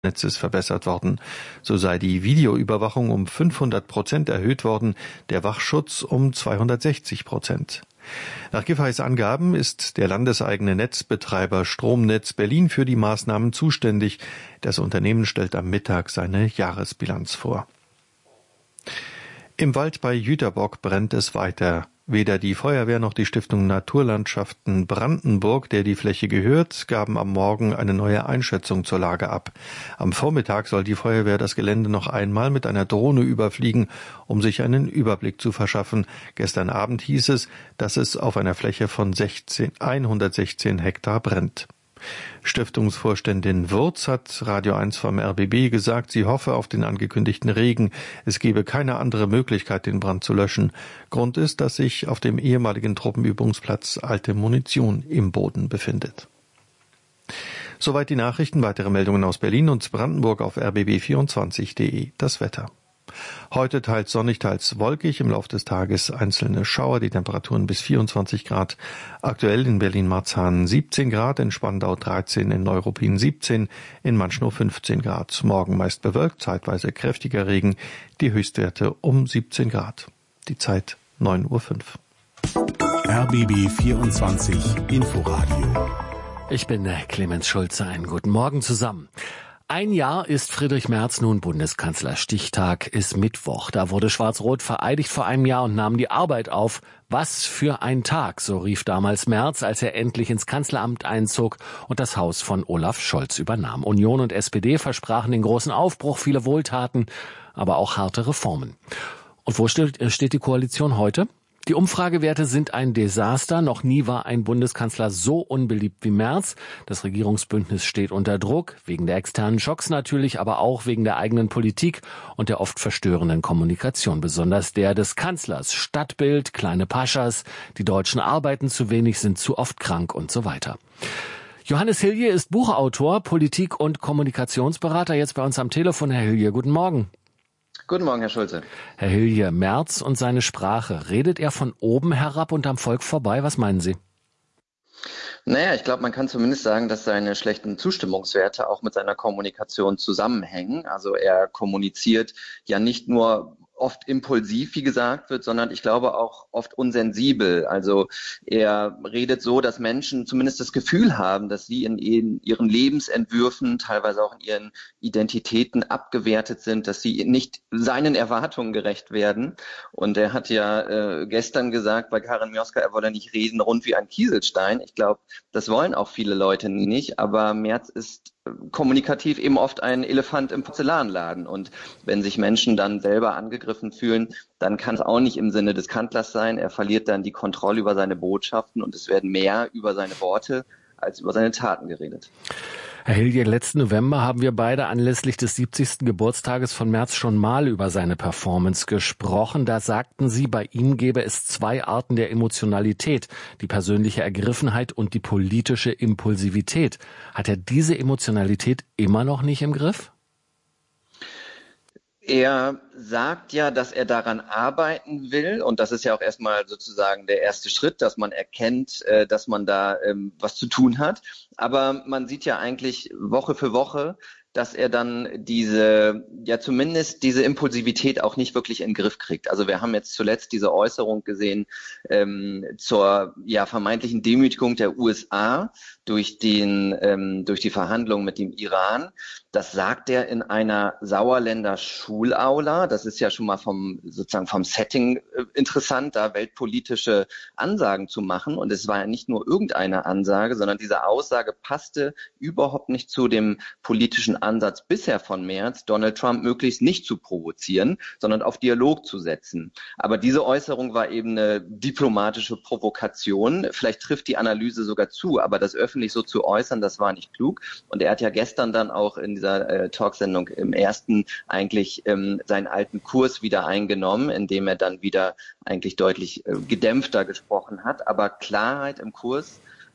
Netzes verbessert worden. So sei die Videoüberwachung um 500% erhöht worden, der Wachschutz um 260%. Nach Giffey's Angaben ist der landeseigene Netzbetreiber Stromnetz Berlin für die Maßnahmen zuständig. Das Unternehmen stellt am Mittag seine Jahresbilanz vor. Im Wald bei Jüterbock brennt es weiter. Weder die Feuerwehr noch die Stiftung Naturlandschaften Brandenburg, der die Fläche gehört, gaben am Morgen eine neue Einschätzung zur Lage ab. Am Vormittag soll die Feuerwehr das Gelände noch einmal mit einer Drohne überfliegen, um sich einen Überblick zu verschaffen. Gestern Abend hieß es, dass es auf einer Fläche von 116 Hektar brennt. Stiftungsvorständin Wurz hat Radio 1 vom RBB gesagt, sie hoffe auf den angekündigten Regen. Es gebe keine andere Möglichkeit, den Brand zu löschen. Grund ist, dass sich auf dem ehemaligen Truppenübungsplatz alte Munition im Boden befindet. Soweit die Nachrichten. Weitere Meldungen aus Berlin und Brandenburg auf rbb24.de. Das Wetter. Heute teils sonnig, teils wolkig, im Laufe des Tages einzelne Schauer, die Temperaturen bis 24 Grad. Aktuell in Berlin-Marzahn 17 Grad, in Spandau 13, in Neuruppin 17, in Manschnow 15 Grad. Morgen meist bewölkt, zeitweise kräftiger Regen, die Höchstwerte um 17 Grad. Die Zeit 9:05 Uhr. RBB 24 Inforadio. Ich bin Clemens Schulze, einen guten Morgen zusammen. Ein Jahr ist Friedrich Merz nun Bundeskanzler. Stichtag ist Mittwoch. Da wurde Schwarz-Rot vereidigt vor einem Jahr und nahm die Arbeit auf. Was für ein Tag, so rief damals Merz, als er endlich ins Kanzleramt einzog und das Haus von Olaf Scholz übernahm. Union und SPD versprachen den großen Aufbruch, viele Wohltaten, aber auch harte Reformen. Und wo steht die Koalition heute? Die Umfragewerte sind ein Desaster. Noch nie war ein Bundeskanzler so unbeliebt wie Merz. Das Regierungsbündnis steht unter Druck, wegen der externen Schocks natürlich, aber auch wegen der eigenen Politik und der oft verstörenden Kommunikation. Besonders der des Kanzlers. Stadtbild, kleine Paschas, die Deutschen arbeiten zu wenig, sind zu oft krank und so weiter. Johannes Hilje ist Buchautor, Politik- und Kommunikationsberater. Jetzt bei uns am Telefon. Herr Hilje, guten Morgen. Guten Morgen, Herr Schulze. Herr Hilje, Merz und seine Sprache. Redet er von oben herab und am Volk vorbei? Was meinen Sie? Naja, ich glaube, man kann zumindest sagen, dass seine schlechten Zustimmungswerte auch mit seiner Kommunikation zusammenhängen. Also er kommuniziert ja nicht nur oft impulsiv, wie gesagt wird, sondern ich glaube auch oft unsensibel. Also er redet so, dass Menschen zumindest das Gefühl haben, dass sie in ihren Lebensentwürfen, teilweise auch in ihren Identitäten abgewertet sind, dass sie nicht seinen Erwartungen gerecht werden. Und er hat ja gestern gesagt bei Karin Mioska, er wolle nicht reden rund wie ein Kieselstein. Ich glaube, das wollen auch viele Leute nicht, aber Merz ist kommunikativ eben oft ein Elefant im Porzellanladen. Und wenn sich Menschen dann selber angegriffen fühlen, dann kann es auch nicht im Sinne des Kanzlers sein. Er verliert dann die Kontrolle über seine Botschaften und es werden mehr über seine Worte als über seine Taten geredet. Herr Hilje, letzten November haben wir beide anlässlich des 70. Geburtstages von Merz schon mal über seine Performance gesprochen. Da sagten Sie, bei ihm gäbe es zwei Arten der Emotionalität, die persönliche Ergriffenheit und die politische Impulsivität. Hat er diese Emotionalität immer noch nicht im Griff? Er sagt ja, dass er daran arbeiten will und das ist ja auch erstmal sozusagen der erste Schritt, dass man erkennt, dass man da was zu tun hat. Aber man sieht ja eigentlich Woche für Woche, dass er dann zumindest diese Impulsivität auch nicht wirklich in den Griff kriegt. Also wir haben jetzt zuletzt diese Äußerung gesehen zur vermeintlichen Demütigung der USA durch die Verhandlungen mit dem Iran. Das sagt er in einer Sauerländer Schulaula. Das ist ja schon mal vom Setting interessant, da weltpolitische Ansagen zu machen. Und es war ja nicht nur irgendeine Ansage, sondern diese Aussage passte überhaupt nicht zu dem politischen Ansatz bisher von Merz, Donald Trump möglichst nicht zu provozieren, sondern auf Dialog zu setzen. Aber diese Äußerung war eben eine diplomatische Provokation. Vielleicht trifft die Analyse sogar zu, aber das öffentlich so zu äußern, das war nicht klug. Und er hat ja gestern dann auch in dieser Talksendung im ersten eigentlich seinen alten Kurs wieder eingenommen, indem er dann wieder eigentlich deutlich gedämpfter gesprochen hat. Aber Klarheit im Kurs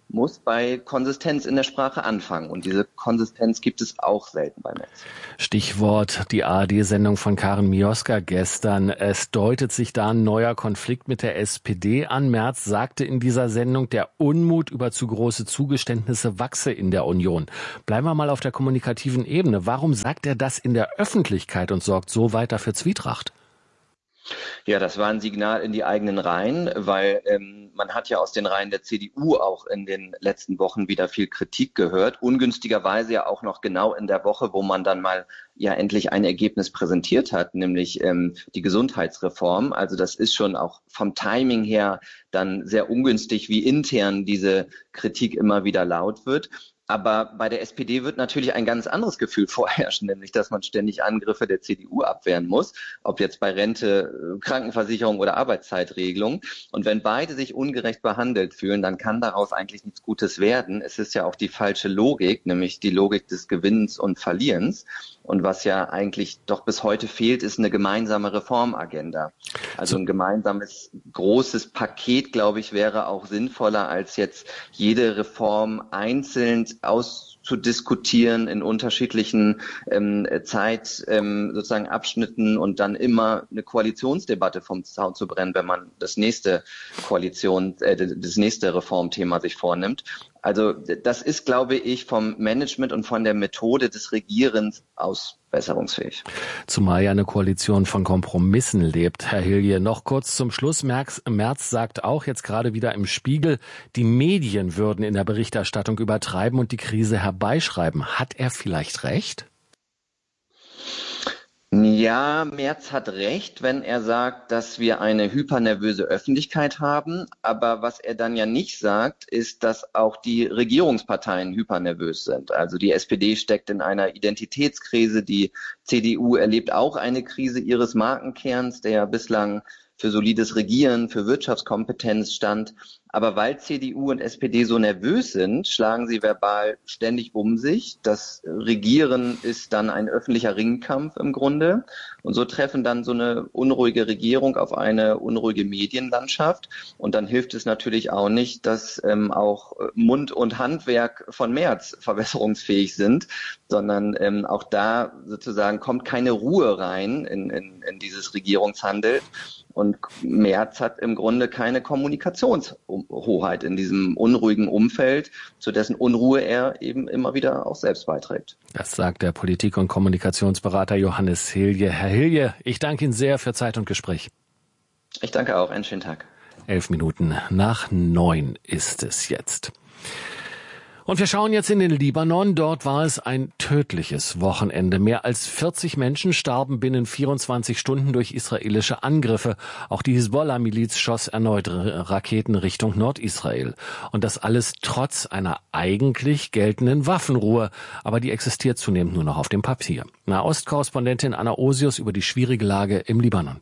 muss bei Konsistenz in der Sprache anfangen. Und diese Konsistenz gibt es auch selten bei Merz. Stichwort die ARD-Sendung von Karin Mioska gestern. Es deutet sich da ein neuer Konflikt mit der SPD an. Merz sagte in dieser Sendung, der Unmut über zu große Zugeständnisse wachse in der Union. Bleiben wir mal auf der kommunikativen Ebene. Warum sagt er das in der Öffentlichkeit und sorgt so weiter für Zwietracht? Ja, das war ein Signal in die eigenen Reihen, weil man hat ja aus den Reihen der CDU auch in den letzten Wochen wieder viel Kritik gehört. Ungünstigerweise ja auch noch genau in der Woche, wo man dann mal ja endlich ein Ergebnis präsentiert hat, nämlich die Gesundheitsreform. Also das ist schon auch vom Timing her dann sehr ungünstig, wie intern diese Kritik immer wieder laut wird. Aber bei der SPD wird natürlich ein ganz anderes Gefühl vorherrschen, nämlich dass man ständig Angriffe der CDU abwehren muss, ob jetzt bei Rente, Krankenversicherung oder Arbeitszeitregelung. Und wenn beide sich ungerecht behandelt fühlen, dann kann daraus eigentlich nichts Gutes werden. Es ist ja auch die falsche Logik, nämlich die Logik des Gewinnens und Verlierens. Und was ja eigentlich doch bis heute fehlt, ist eine gemeinsame Reformagenda. Also ein gemeinsames großes Paket, glaube ich, wäre auch sinnvoller, als jetzt jede Reform einzeln auszudiskutieren in unterschiedlichen sozusagen Abschnitten und dann immer eine Koalitionsdebatte vom Zaun zu brennen, wenn man das nächste das nächste Reformthema sich vornimmt. Also das ist, glaube ich, vom Management und von der Methode des Regierens aus besserungsfähig. Zumal ja eine Koalition von Kompromissen lebt. Herr Hilje, noch kurz zum Schluss. Merz sagt auch jetzt gerade wieder im Spiegel, die Medien würden in der Berichterstattung übertreiben und die Krise herbeischreiben. Hat er vielleicht recht? Ja, Merz hat recht, wenn er sagt, dass wir eine hypernervöse Öffentlichkeit haben. Aber was er dann ja nicht sagt, ist, dass auch die Regierungsparteien hypernervös sind. Also die SPD steckt in einer Identitätskrise. Die CDU erlebt auch eine Krise ihres Markenkerns, der ja bislang für solides Regieren, für Wirtschaftskompetenz stand. Aber weil CDU und SPD so nervös sind, schlagen sie verbal ständig um sich. Das Regieren ist dann ein öffentlicher Ringkampf im Grunde. Und so treffen dann so eine unruhige Regierung auf eine unruhige Medienlandschaft. Und dann hilft es natürlich auch nicht, dass auch Mund und Handwerk von Merz verbesserungsfähig sind, sondern auch da sozusagen kommt keine Ruhe rein in dieses Regierungshandeln. Und Merz hat im Grunde keine Kommunikationshoheit in diesem unruhigen Umfeld, zu dessen Unruhe er eben immer wieder auch selbst beiträgt. Das sagt der Politik- und Kommunikationsberater Johannes Hilje. Herr Hilje, ich danke Ihnen sehr für Zeit und Gespräch. Ich danke auch. Einen schönen Tag. 8:11 ist es jetzt. Und wir schauen jetzt in den Libanon. Dort war es ein tödliches Wochenende. Mehr als 40 Menschen starben binnen 24 Stunden durch israelische Angriffe. Auch die Hisbollah-Miliz schoss erneut Raketen Richtung Nordisrael. Und das alles trotz einer eigentlich geltenden Waffenruhe. Aber die existiert zunehmend nur noch auf dem Papier. Nahostkorrespondentin Anna Osius über die schwierige Lage im Libanon.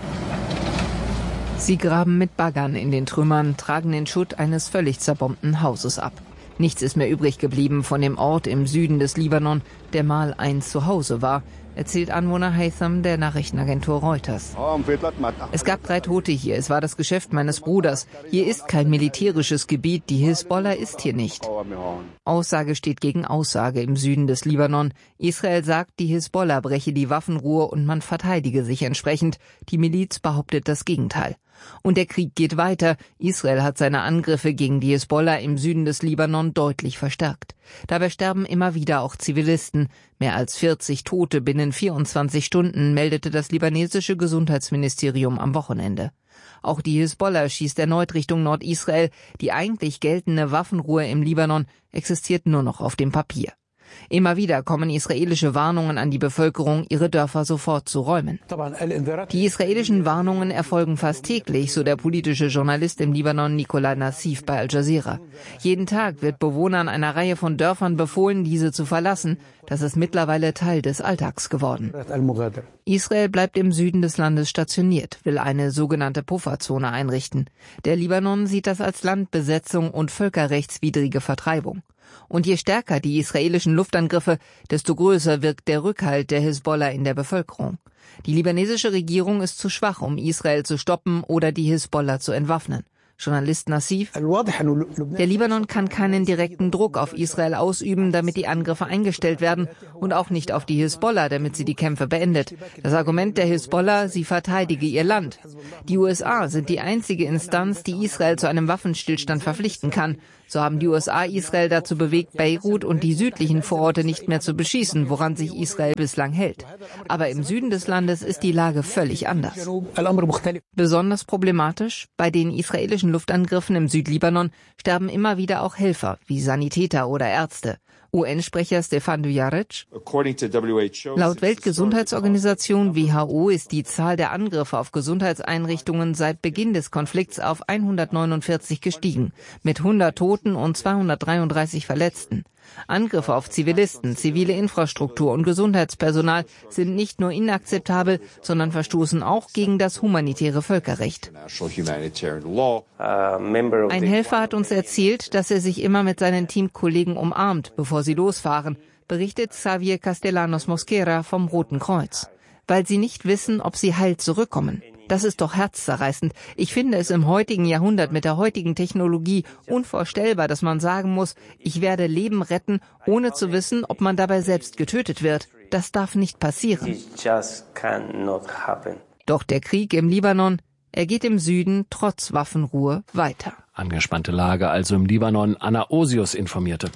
Sie graben mit Baggern in den Trümmern, tragen den Schutt eines völlig zerbombten Hauses ab. Nichts ist mehr übrig geblieben von dem Ort im Süden des Libanon, der mal ein Zuhause war, erzählt Anwohner Haytham der Nachrichtenagentur Reuters. Es gab 3 Tote hier, es war das Geschäft meines Bruders. Hier ist kein militärisches Gebiet, die Hisbollah ist hier nicht. Aussage steht gegen Aussage im Süden des Libanon. Israel sagt, die Hisbollah breche die Waffenruhe und man verteidige sich entsprechend. Die Miliz behauptet das Gegenteil. Und der Krieg geht weiter. Israel hat seine Angriffe gegen die Hisbollah im Süden des Libanon deutlich verstärkt. Dabei sterben immer wieder auch Zivilisten. Mehr als 40 Tote binnen 24 Stunden, meldete das libanesische Gesundheitsministerium am Wochenende. Auch die Hisbollah schießt erneut Richtung Nordisrael. Die eigentlich geltende Waffenruhe im Libanon existiert nur noch auf dem Papier. Immer wieder kommen israelische Warnungen an die Bevölkerung, ihre Dörfer sofort zu räumen. Die israelischen Warnungen erfolgen fast täglich, so der politische Journalist im Libanon Nikolai Nassif bei Al Jazeera. Jeden Tag wird Bewohnern einer Reihe von Dörfern befohlen, diese zu verlassen. Das ist mittlerweile Teil des Alltags geworden. Israel bleibt im Süden des Landes stationiert, will eine sogenannte Pufferzone einrichten. Der Libanon sieht das als Landbesetzung und völkerrechtswidrige Vertreibung. Und je stärker die israelischen Luftangriffe, desto größer wirkt der Rückhalt der Hisbollah in der Bevölkerung. Die libanesische Regierung ist zu schwach, um Israel zu stoppen oder die Hisbollah zu entwaffnen. Journalist Nassif: Der Libanon kann keinen direkten Druck auf Israel ausüben, damit die Angriffe eingestellt werden, und auch nicht auf die Hisbollah, damit sie die Kämpfe beendet. Das Argument der Hisbollah, sie verteidige ihr Land. Die USA sind die einzige Instanz, die Israel zu einem Waffenstillstand verpflichten kann. So haben die USA Israel dazu bewegt, Beirut und die südlichen Vororte nicht mehr zu beschießen, woran sich Israel bislang hält. Aber im Süden des Landes ist die Lage völlig anders. Besonders problematisch: Bei den israelischen Luftangriffen im Südlibanon sterben immer wieder auch Helfer, wie Sanitäter oder Ärzte. UN-Sprecher Stefan Dujarric: Laut Weltgesundheitsorganisation WHO ist die Zahl der Angriffe auf Gesundheitseinrichtungen seit Beginn des Konflikts auf 149 gestiegen, mit 100 Toten und 233 Verletzten. Angriffe auf Zivilisten, zivile Infrastruktur und Gesundheitspersonal sind nicht nur inakzeptabel, sondern verstoßen auch gegen das humanitäre Völkerrecht. Ein Helfer hat uns erzählt, dass er sich immer mit seinen Teamkollegen umarmt, bevor sie losfahren, berichtet Xavier Castellanos Mosquera vom Roten Kreuz. Weil sie nicht wissen, ob sie heil zurückkommen. Das ist doch herzzerreißend. Ich finde es im heutigen Jahrhundert mit der heutigen Technologie unvorstellbar, dass man sagen muss, ich werde Leben retten, ohne zu wissen, ob man dabei selbst getötet wird. Das darf nicht passieren. Doch der Krieg im Libanon, er geht im Süden trotz Waffenruhe weiter. Angespannte Lage also im Libanon. Anna Osius informierte.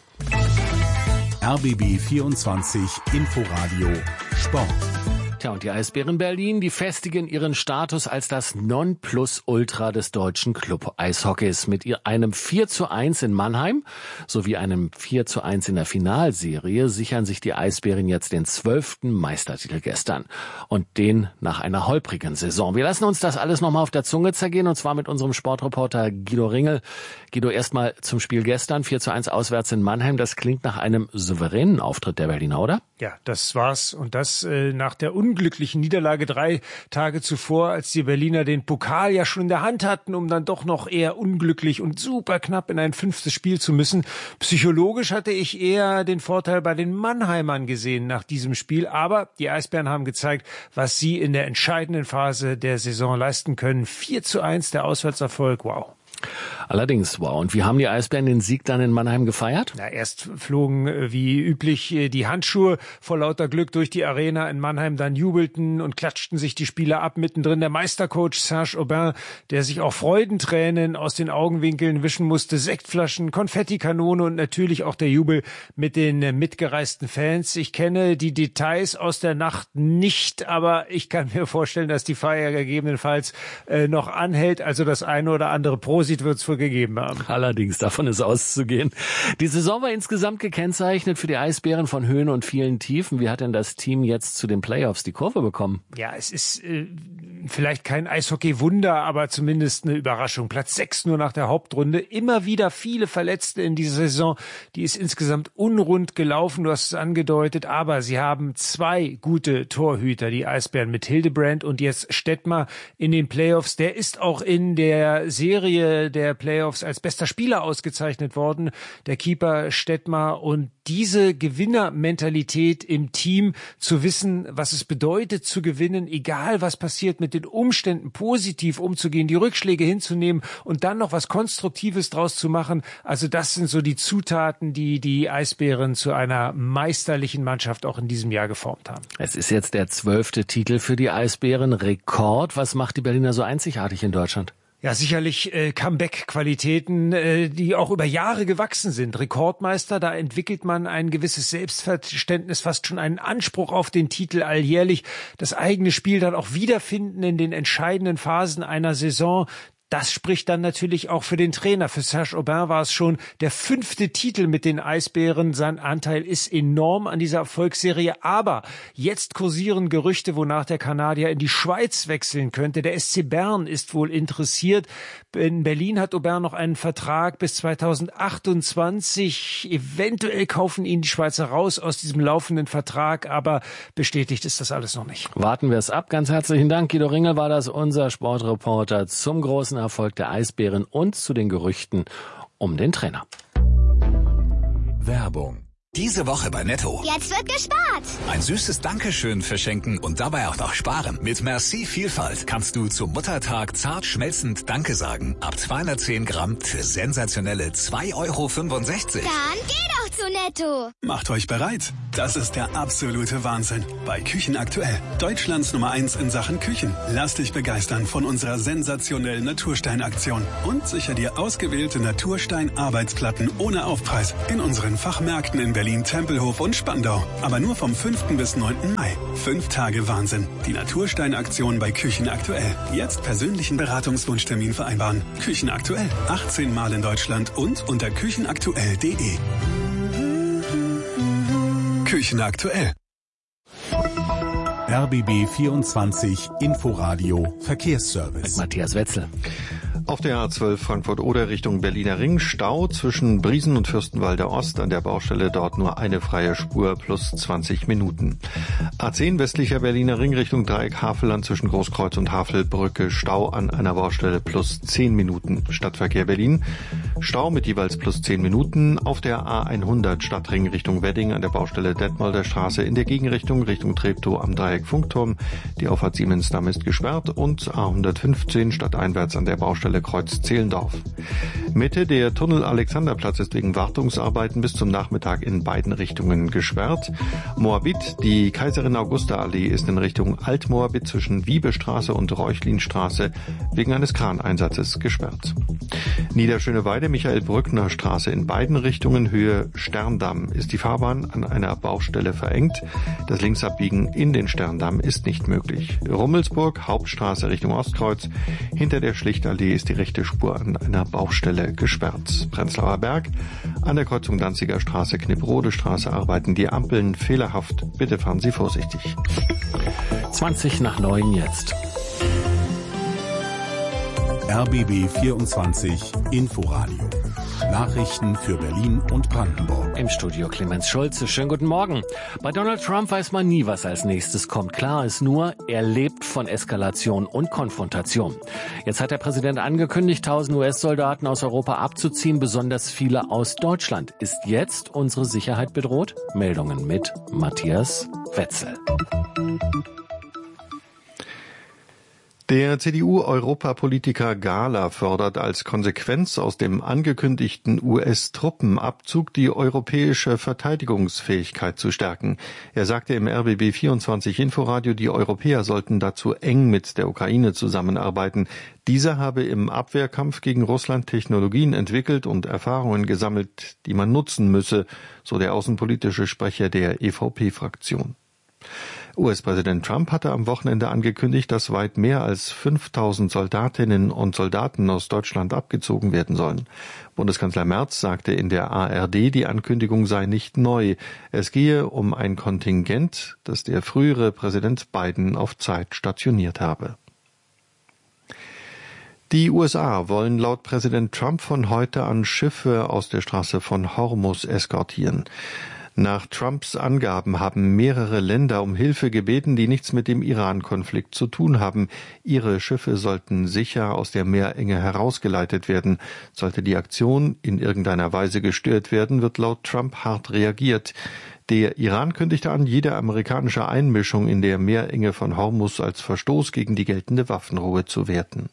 RBB 24 Inforadio Sport. Tja, und die Eisbären Berlin, die festigen ihren Status als das Nonplusultra des deutschen Club-Eishockeys. Mit einem 4:1 in Mannheim sowie einem 4:1 in der Finalserie sichern sich die Eisbären jetzt den 12. Meistertitel gestern. Und den nach einer holprigen Saison. Wir lassen uns das alles nochmal auf der Zunge zergehen, und zwar mit unserem Sportreporter Guido Ringel. Guido, erstmal zum Spiel gestern, 4:1 auswärts in Mannheim. Das klingt nach einem souveränen Auftritt der Berliner, oder? Ja, das war's. Und das nach der unglücklichen Niederlage 3 Tage zuvor, als die Berliner den Pokal ja schon in der Hand hatten, um dann doch noch eher unglücklich und super knapp in ein 5. Spiel zu müssen. Psychologisch hatte ich eher den Vorteil bei den Mannheimern gesehen nach diesem Spiel. Aber die Eisbären haben gezeigt, was sie in der entscheidenden Phase der Saison leisten können. 4:1 der Auswärtserfolg. Wow. Allerdings, wow. Und wie haben die Eisbären den Sieg dann in Mannheim gefeiert? Na, erst flogen wie üblich die Handschuhe vor lauter Glück durch die Arena in Mannheim, dann jubelten und klatschten sich die Spieler ab. Mittendrin der Meistercoach Serge Aubin, der sich auch Freudentränen aus den Augenwinkeln wischen musste, Sektflaschen, Konfettikanone und natürlich auch der Jubel mit den mitgereisten Fans. Ich kenne die Details aus der Nacht nicht, aber ich kann mir vorstellen, dass die Feier gegebenenfalls noch anhält. Also das eine oder andere Prosit wird es wohl gegeben haben. Allerdings, davon ist auszugehen. Die Saison war insgesamt gekennzeichnet für die Eisbären von Höhen und vielen Tiefen. Wie hat denn das Team jetzt zu den Playoffs die Kurve bekommen? Ja, es ist vielleicht kein Eishockey-Wunder, aber zumindest eine Überraschung. Platz 6 nur nach der Hauptrunde. Immer wieder viele Verletzte in dieser Saison. Die ist insgesamt unrund gelaufen, du hast es angedeutet. Aber sie haben 2 gute Torhüter, die Eisbären, mit Hildebrand und jetzt Stettmar in den Playoffs. Der ist auch in der Serie der Playoffs als bester Spieler ausgezeichnet worden, der Keeper Stettmar. Und diese Gewinnermentalität im Team, zu wissen, was es bedeutet zu gewinnen, egal was passiert, mit den Umständen positiv umzugehen, die Rückschläge hinzunehmen und dann noch was Konstruktives draus zu machen. Also das sind so die Zutaten, die die Eisbären zu einer meisterlichen Mannschaft auch in diesem Jahr geformt haben. Es ist jetzt der 12. Titel für die Eisbären, Rekord. Was macht die Berliner so einzigartig in Deutschland? Ja, sicherlich Comeback-Qualitäten, die auch über Jahre gewachsen sind. Rekordmeister, da entwickelt man ein gewisses Selbstverständnis, fast schon einen Anspruch auf den Titel alljährlich. Das eigene Spiel dann auch wiederfinden in den entscheidenden Phasen einer Saison. Das spricht dann natürlich auch für den Trainer. Für Serge Aubin war es schon der 5. Titel mit den Eisbären. Sein Anteil ist enorm an dieser Erfolgsserie. Aber jetzt kursieren Gerüchte, wonach der Kanadier in die Schweiz wechseln könnte. Der SC Bern ist wohl interessiert. In Berlin hat Aubin noch einen Vertrag bis 2028. Eventuell kaufen ihn die Schweizer raus aus diesem laufenden Vertrag. Aber bestätigt ist das alles noch nicht. Warten wir es ab. Ganz herzlichen Dank. Guido Ringel war das, unser Sportreporter zum großen Erfolg der Eisbären und zu den Gerüchten um den Trainer. Werbung Diese Woche bei Netto. Jetzt wird gespart. Ein süßes Dankeschön verschenken und dabei auch noch sparen. Mit Merci Vielfalt kannst du zum Muttertag zart schmelzend Danke sagen. Ab 210 Gramm für sensationelle 2,65 €. Dann geh doch zu Netto. Macht euch bereit. Das ist der absolute Wahnsinn. Bei Küchen aktuell. Deutschlands Nummer 1 in Sachen Küchen. Lass dich begeistern von unserer sensationellen Naturstein-Aktion. Und sicher dir ausgewählte Naturstein-Arbeitsplatten ohne Aufpreis in unseren Fachmärkten in Berlin, Tempelhof und Spandau. Aber nur vom 5. bis 9. Mai. 5 Tage Wahnsinn. Die Naturstein-Aktion bei Küchen aktuell. Jetzt persönlichen Beratungswunschtermin vereinbaren. Küchen aktuell. 18 Mal in Deutschland und unter küchenaktuell.de. Küchen aktuell. RBB 24 Inforadio Verkehrsservice. Matthias Wetzel. Auf der A12 Frankfurt-Oder Richtung Berliner Ring Stau zwischen Briesen und Fürstenwalder Ost, an der Baustelle dort nur eine freie Spur plus 20 Minuten. A10 westlicher Berliner Ring Richtung Dreieck Havelland zwischen Großkreuz und Havelbrücke Stau an einer Baustelle plus 10 Minuten. Stadtverkehr Berlin Stau mit jeweils plus 10 Minuten. Auf der A100 Stadtring Richtung Wedding an der Baustelle Detmolder Straße in der Gegenrichtung Richtung Treptow am Dreieck Funkturm. Die Auffahrt Siemensdamm ist gesperrt und A115 stadteinwärts an der Baustelle Kreuz Zehlendorf. Mitte der Tunnel Alexanderplatz ist wegen Wartungsarbeiten bis zum Nachmittag in beiden Richtungen gesperrt. Moabit, die Kaiserin Augusta Allee ist in Richtung Altmoabit zwischen Wiebestraße und Reuchlinstraße wegen eines Kraneinsatzes gesperrt. Niederschöneweide Michael-Brückner Straße in beiden Richtungen Höhe Sterndamm ist die Fahrbahn an einer Baustelle verengt. Das Linksabbiegen in den Sterndamm ist nicht möglich. Rummelsburg Hauptstraße Richtung Ostkreuz. Hinter der Schlichtallee ist die rechte Spur an einer Baustelle gesperrt. Prenzlauer Berg an der Kreuzung Danziger Straße Knipprode Straße arbeiten die Ampeln fehlerhaft. Bitte fahren Sie vorsichtig. 8:20 jetzt. RBB 24 Inforadio. Nachrichten für Berlin und Brandenburg. Im Studio Clemens Schulze. Schönen guten Morgen. Bei Donald Trump weiß man nie, was als nächstes kommt. Klar ist nur, er lebt von Eskalation und Konfrontation. Jetzt hat der Präsident angekündigt, 1000 US-Soldaten aus Europa abzuziehen, besonders viele aus Deutschland. Ist jetzt unsere Sicherheit bedroht? Meldungen mit Matthias Wetzel. Der CDU-Europapolitiker Gahler fordert als Konsequenz aus dem angekündigten US-Truppenabzug die europäische Verteidigungsfähigkeit zu stärken. Er sagte im RBB 24 Inforadio, die Europäer sollten dazu eng mit der Ukraine zusammenarbeiten. Diese habe im Abwehrkampf gegen Russland Technologien entwickelt und Erfahrungen gesammelt, die man nutzen müsse, so der außenpolitische Sprecher der EVP-Fraktion. US-Präsident Trump hatte am Wochenende angekündigt, dass weit mehr als 5000 Soldatinnen und Soldaten aus Deutschland abgezogen werden sollen. Bundeskanzler Merz sagte in der ARD, die Ankündigung sei nicht neu. Es gehe um ein Kontingent, das der frühere Präsident Biden auf Zeit stationiert habe. Die USA wollen laut Präsident Trump von heute an Schiffe aus der Straße von Hormuz eskortieren. Nach Trumps Angaben haben mehrere Länder um Hilfe gebeten, die nichts mit dem Iran-Konflikt zu tun haben. Ihre Schiffe sollten sicher aus der Meerenge herausgeleitet werden. Sollte die Aktion in irgendeiner Weise gestört werden, wird laut Trump hart reagiert. Der Iran kündigte an, jede amerikanische Einmischung in der Meerenge von Hormuz als Verstoß gegen die geltende Waffenruhe zu werten.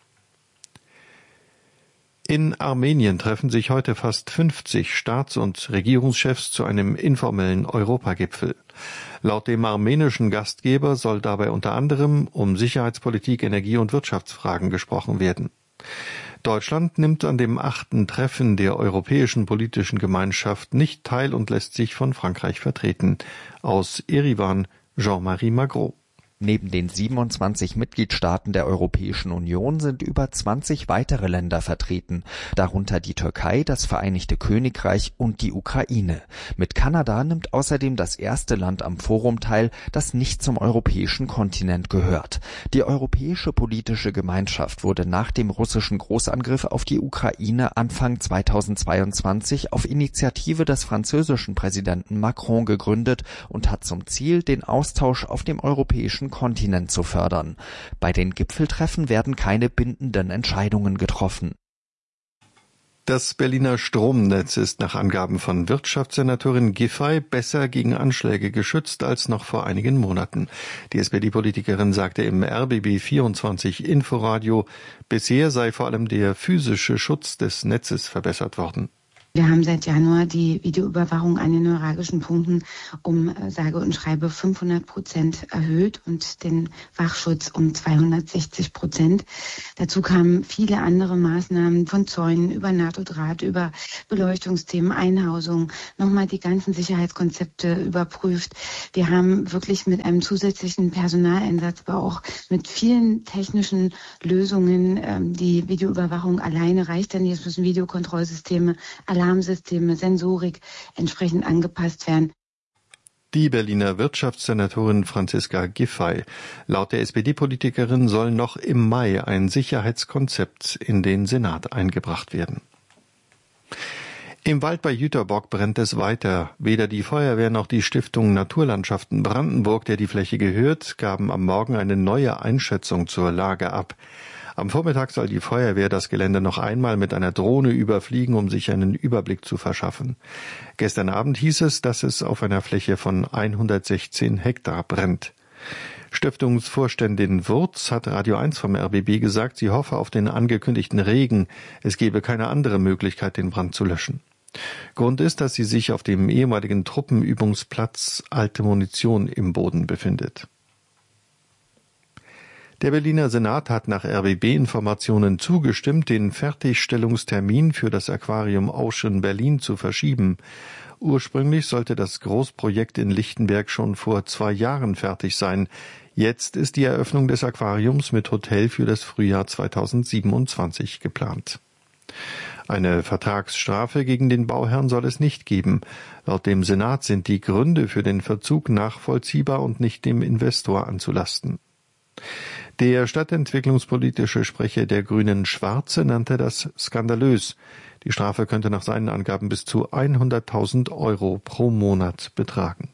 In Armenien treffen sich heute fast 50 Staats- und Regierungschefs zu einem informellen Europagipfel. Laut dem armenischen Gastgeber soll dabei unter anderem um Sicherheitspolitik, Energie- und Wirtschaftsfragen gesprochen werden. Deutschland nimmt an dem 8. Treffen der Europäischen Politischen Gemeinschaft nicht teil und lässt sich von Frankreich vertreten. Aus Erivan Jean-Marie Magro. Neben den 27 Mitgliedstaaten der Europäischen Union sind über 20 weitere Länder vertreten, darunter die Türkei, das Vereinigte Königreich und die Ukraine. Mit Kanada nimmt außerdem das erste Land am Forum teil, das nicht zum europäischen Kontinent gehört. Die Europäische Politische Gemeinschaft wurde nach dem russischen Großangriff auf die Ukraine Anfang 2022 auf Initiative des französischen Präsidenten Macron gegründet und hat zum Ziel, den Austausch auf dem europäischen Kontinent zu fördern. Bei den Gipfeltreffen werden keine bindenden Entscheidungen getroffen. Das Berliner Stromnetz ist nach Angaben von Wirtschaftssenatorin Giffey besser gegen Anschläge geschützt als noch vor einigen Monaten. Die SPD-Politikerin sagte im RBB 24 Inforadio, bisher sei vor allem der physische Schutz des Netzes verbessert worden. Wir haben seit Januar die Videoüberwachung an den neuralgischen Punkten um sage und schreibe 500% erhöht und den Wachschutz um 260%. Dazu kamen viele andere Maßnahmen von Zäunen über NATO-Draht, über Beleuchtungsthemen, Einhausung, nochmal die ganzen Sicherheitskonzepte überprüft. Wir haben wirklich mit einem zusätzlichen Personaleinsatz, aber auch mit vielen technischen Lösungen, die Videoüberwachung alleine reicht dann nicht. Es müssen Videokontrollsysteme, Alarmsysteme, Sensorik entsprechend angepasst werden. Die Berliner Wirtschaftssenatorin Franziska Giffey. Laut der SPD-Politikerin soll noch im Mai ein Sicherheitskonzept in den Senat eingebracht werden. Im Wald bei Jüterbock brennt es weiter. Weder die Feuerwehr noch die Stiftung Naturlandschaften Brandenburg, der die Fläche gehört, gaben am Morgen eine neue Einschätzung zur Lage ab. Am Vormittag soll die Feuerwehr das Gelände noch einmal mit einer Drohne überfliegen, um sich einen Überblick zu verschaffen. Gestern Abend hieß es, dass es auf einer Fläche von 116 Hektar brennt. Stiftungsvorständin Wurz hat Radio 1 vom RBB gesagt, sie hoffe auf den angekündigten Regen. Es gebe keine andere Möglichkeit, den Brand zu löschen. Grund ist, dass sie sich auf dem ehemaligen Truppenübungsplatz alte Munition im Boden befindet. Der Berliner Senat hat nach RBB-Informationen zugestimmt, den Fertigstellungstermin für das Aquarium Ocean Berlin zu verschieben. Ursprünglich sollte das Großprojekt in Lichtenberg schon vor 2 Jahren fertig sein. Jetzt ist die Eröffnung des Aquariums mit Hotel für das Frühjahr 2027 geplant. Eine Vertragsstrafe gegen den Bauherrn soll es nicht geben. Laut dem Senat sind die Gründe für den Verzug nachvollziehbar und nicht dem Investor anzulasten. Der stadtentwicklungspolitische Sprecher der Grünen Schwarze nannte das skandalös. Die Strafe könnte nach seinen Angaben bis zu 100.000 € pro Monat betragen.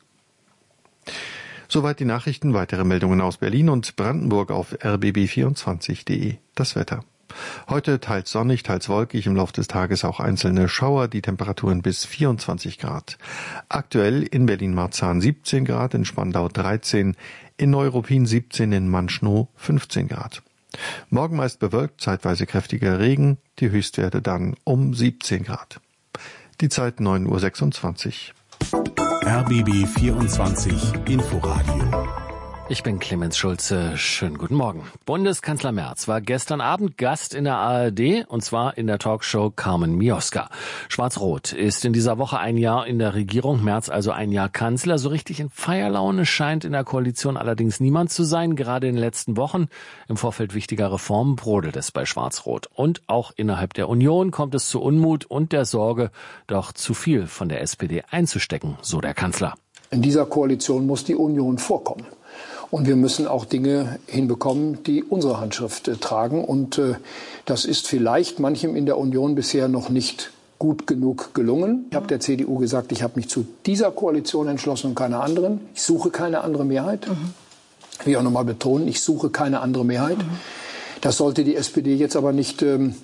Soweit die Nachrichten. Weitere Meldungen aus Berlin und Brandenburg auf rbb24.de. Das Wetter. Heute teils sonnig, teils wolkig, im Laufe des Tages auch einzelne Schauer, die Temperaturen bis 24 Grad. Aktuell in Berlin-Marzahn 17 Grad, in Spandau 13, in Neuruppin 17, in Manschnow 15 Grad. Morgen meist bewölkt, zeitweise kräftiger Regen, die Höchstwerte dann um 17 Grad. Die Zeit 9:26 Uhr. RBB 24 Inforadio. Ich bin Clemens Schulze. Schönen guten Morgen. Bundeskanzler Merz war gestern Abend Gast in der ARD, und zwar in der Talkshow Carmen Mioska. Schwarz-Rot ist in dieser Woche 1 Jahr in der Regierung, Merz also 1 Jahr Kanzler. So richtig in Feierlaune scheint in der Koalition allerdings niemand zu sein. Gerade in den letzten Wochen im Vorfeld wichtiger Reformen brodelt es bei Schwarz-Rot. Und auch innerhalb der Union kommt es zu Unmut und der Sorge, doch zu viel von der SPD einzustecken, so der Kanzler. In dieser Koalition muss die Union vorkommen. Und wir müssen auch Dinge hinbekommen, die unsere Handschrift tragen. Und das ist vielleicht manchem in der Union bisher noch nicht gut genug gelungen. Ich habe der CDU gesagt, ich habe mich zu dieser Koalition entschlossen und keiner anderen. Ich suche keine andere Mehrheit. Ich will auch nochmal betonen, ich suche keine andere Mehrheit. Das sollte die SPD jetzt aber nicht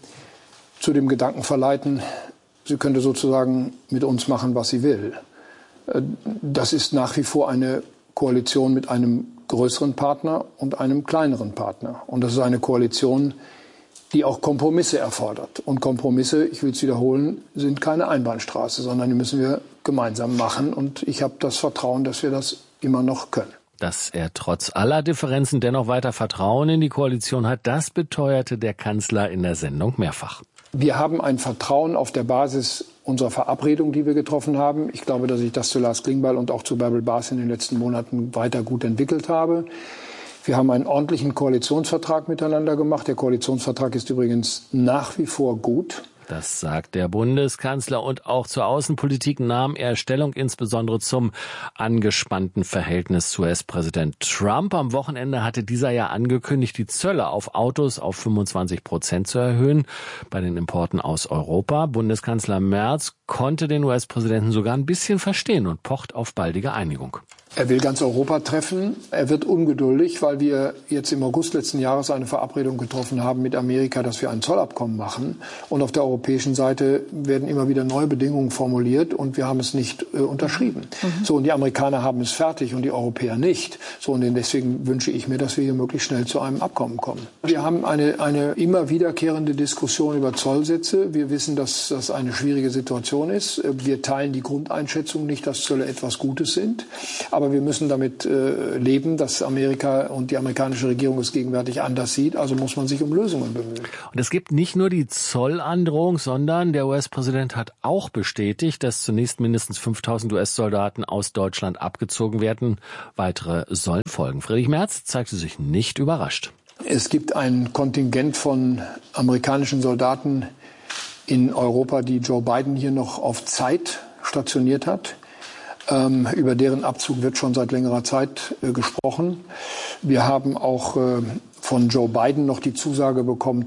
zu dem Gedanken verleiten, sie könnte sozusagen mit uns machen, was sie will. Das ist nach wie vor eine Koalition mit einem größeren Partner und einem kleineren Partner. Und das ist eine Koalition, die auch Kompromisse erfordert. Und Kompromisse, ich will es wiederholen, sind keine Einbahnstraße, sondern die müssen wir gemeinsam machen. Und ich habe das Vertrauen, dass wir das immer noch können. Dass er trotz aller Differenzen dennoch weiter Vertrauen in die Koalition hat, das beteuerte der Kanzler in der Sendung mehrfach. Wir haben ein Vertrauen auf der Basis unserer Verabredung, die wir getroffen haben. Ich glaube, dass ich das zu Lars Klingbeil und auch zu Bärbel Baas in den letzten Monaten weiter gut entwickelt habe. Wir haben einen ordentlichen Koalitionsvertrag miteinander gemacht. Der Koalitionsvertrag ist übrigens nach wie vor gut. Das sagt der Bundeskanzler, und auch zur Außenpolitik nahm er Stellung, insbesondere zum angespannten Verhältnis zu US-Präsident Trump. Am Wochenende hatte dieser ja angekündigt, die Zölle auf Autos auf 25% zu erhöhen bei den Importen aus Europa. Bundeskanzler Merz konnte den US-Präsidenten sogar ein bisschen verstehen und pocht auf baldige Einigung. Er will ganz Europa treffen. Er wird ungeduldig, weil wir jetzt im August letzten Jahres eine Verabredung getroffen haben mit Amerika, dass wir ein Zollabkommen machen. Und auf der europäischen Seite werden immer wieder neue Bedingungen formuliert und wir haben es nicht unterschrieben. So, und die Amerikaner haben es fertig und die Europäer nicht. So, und deswegen wünsche ich mir, dass wir hier möglichst schnell zu einem Abkommen kommen. Wir haben eine immer wiederkehrende Diskussion über Zollsätze. Wir wissen, dass das eine schwierige Situation ist. Wir teilen die Grundeinschätzung nicht, dass Zölle etwas Gutes sind. Aber wir müssen damit leben, dass Amerika und die amerikanische Regierung es gegenwärtig anders sieht. Also muss man sich um Lösungen bemühen. Und es gibt nicht nur die Zollandrohung, sondern der US-Präsident hat auch bestätigt, dass zunächst mindestens 5.000 US-Soldaten aus Deutschland abgezogen werden. Weitere sollen folgen. Friedrich Merz zeigte sich nicht überrascht. Es gibt ein Kontingent von amerikanischen Soldaten in Europa, die Joe Biden hier noch auf Zeit stationiert hat. Über deren Abzug wird schon seit längerer Zeit gesprochen. Wir haben auch von Joe Biden noch die Zusage bekommen,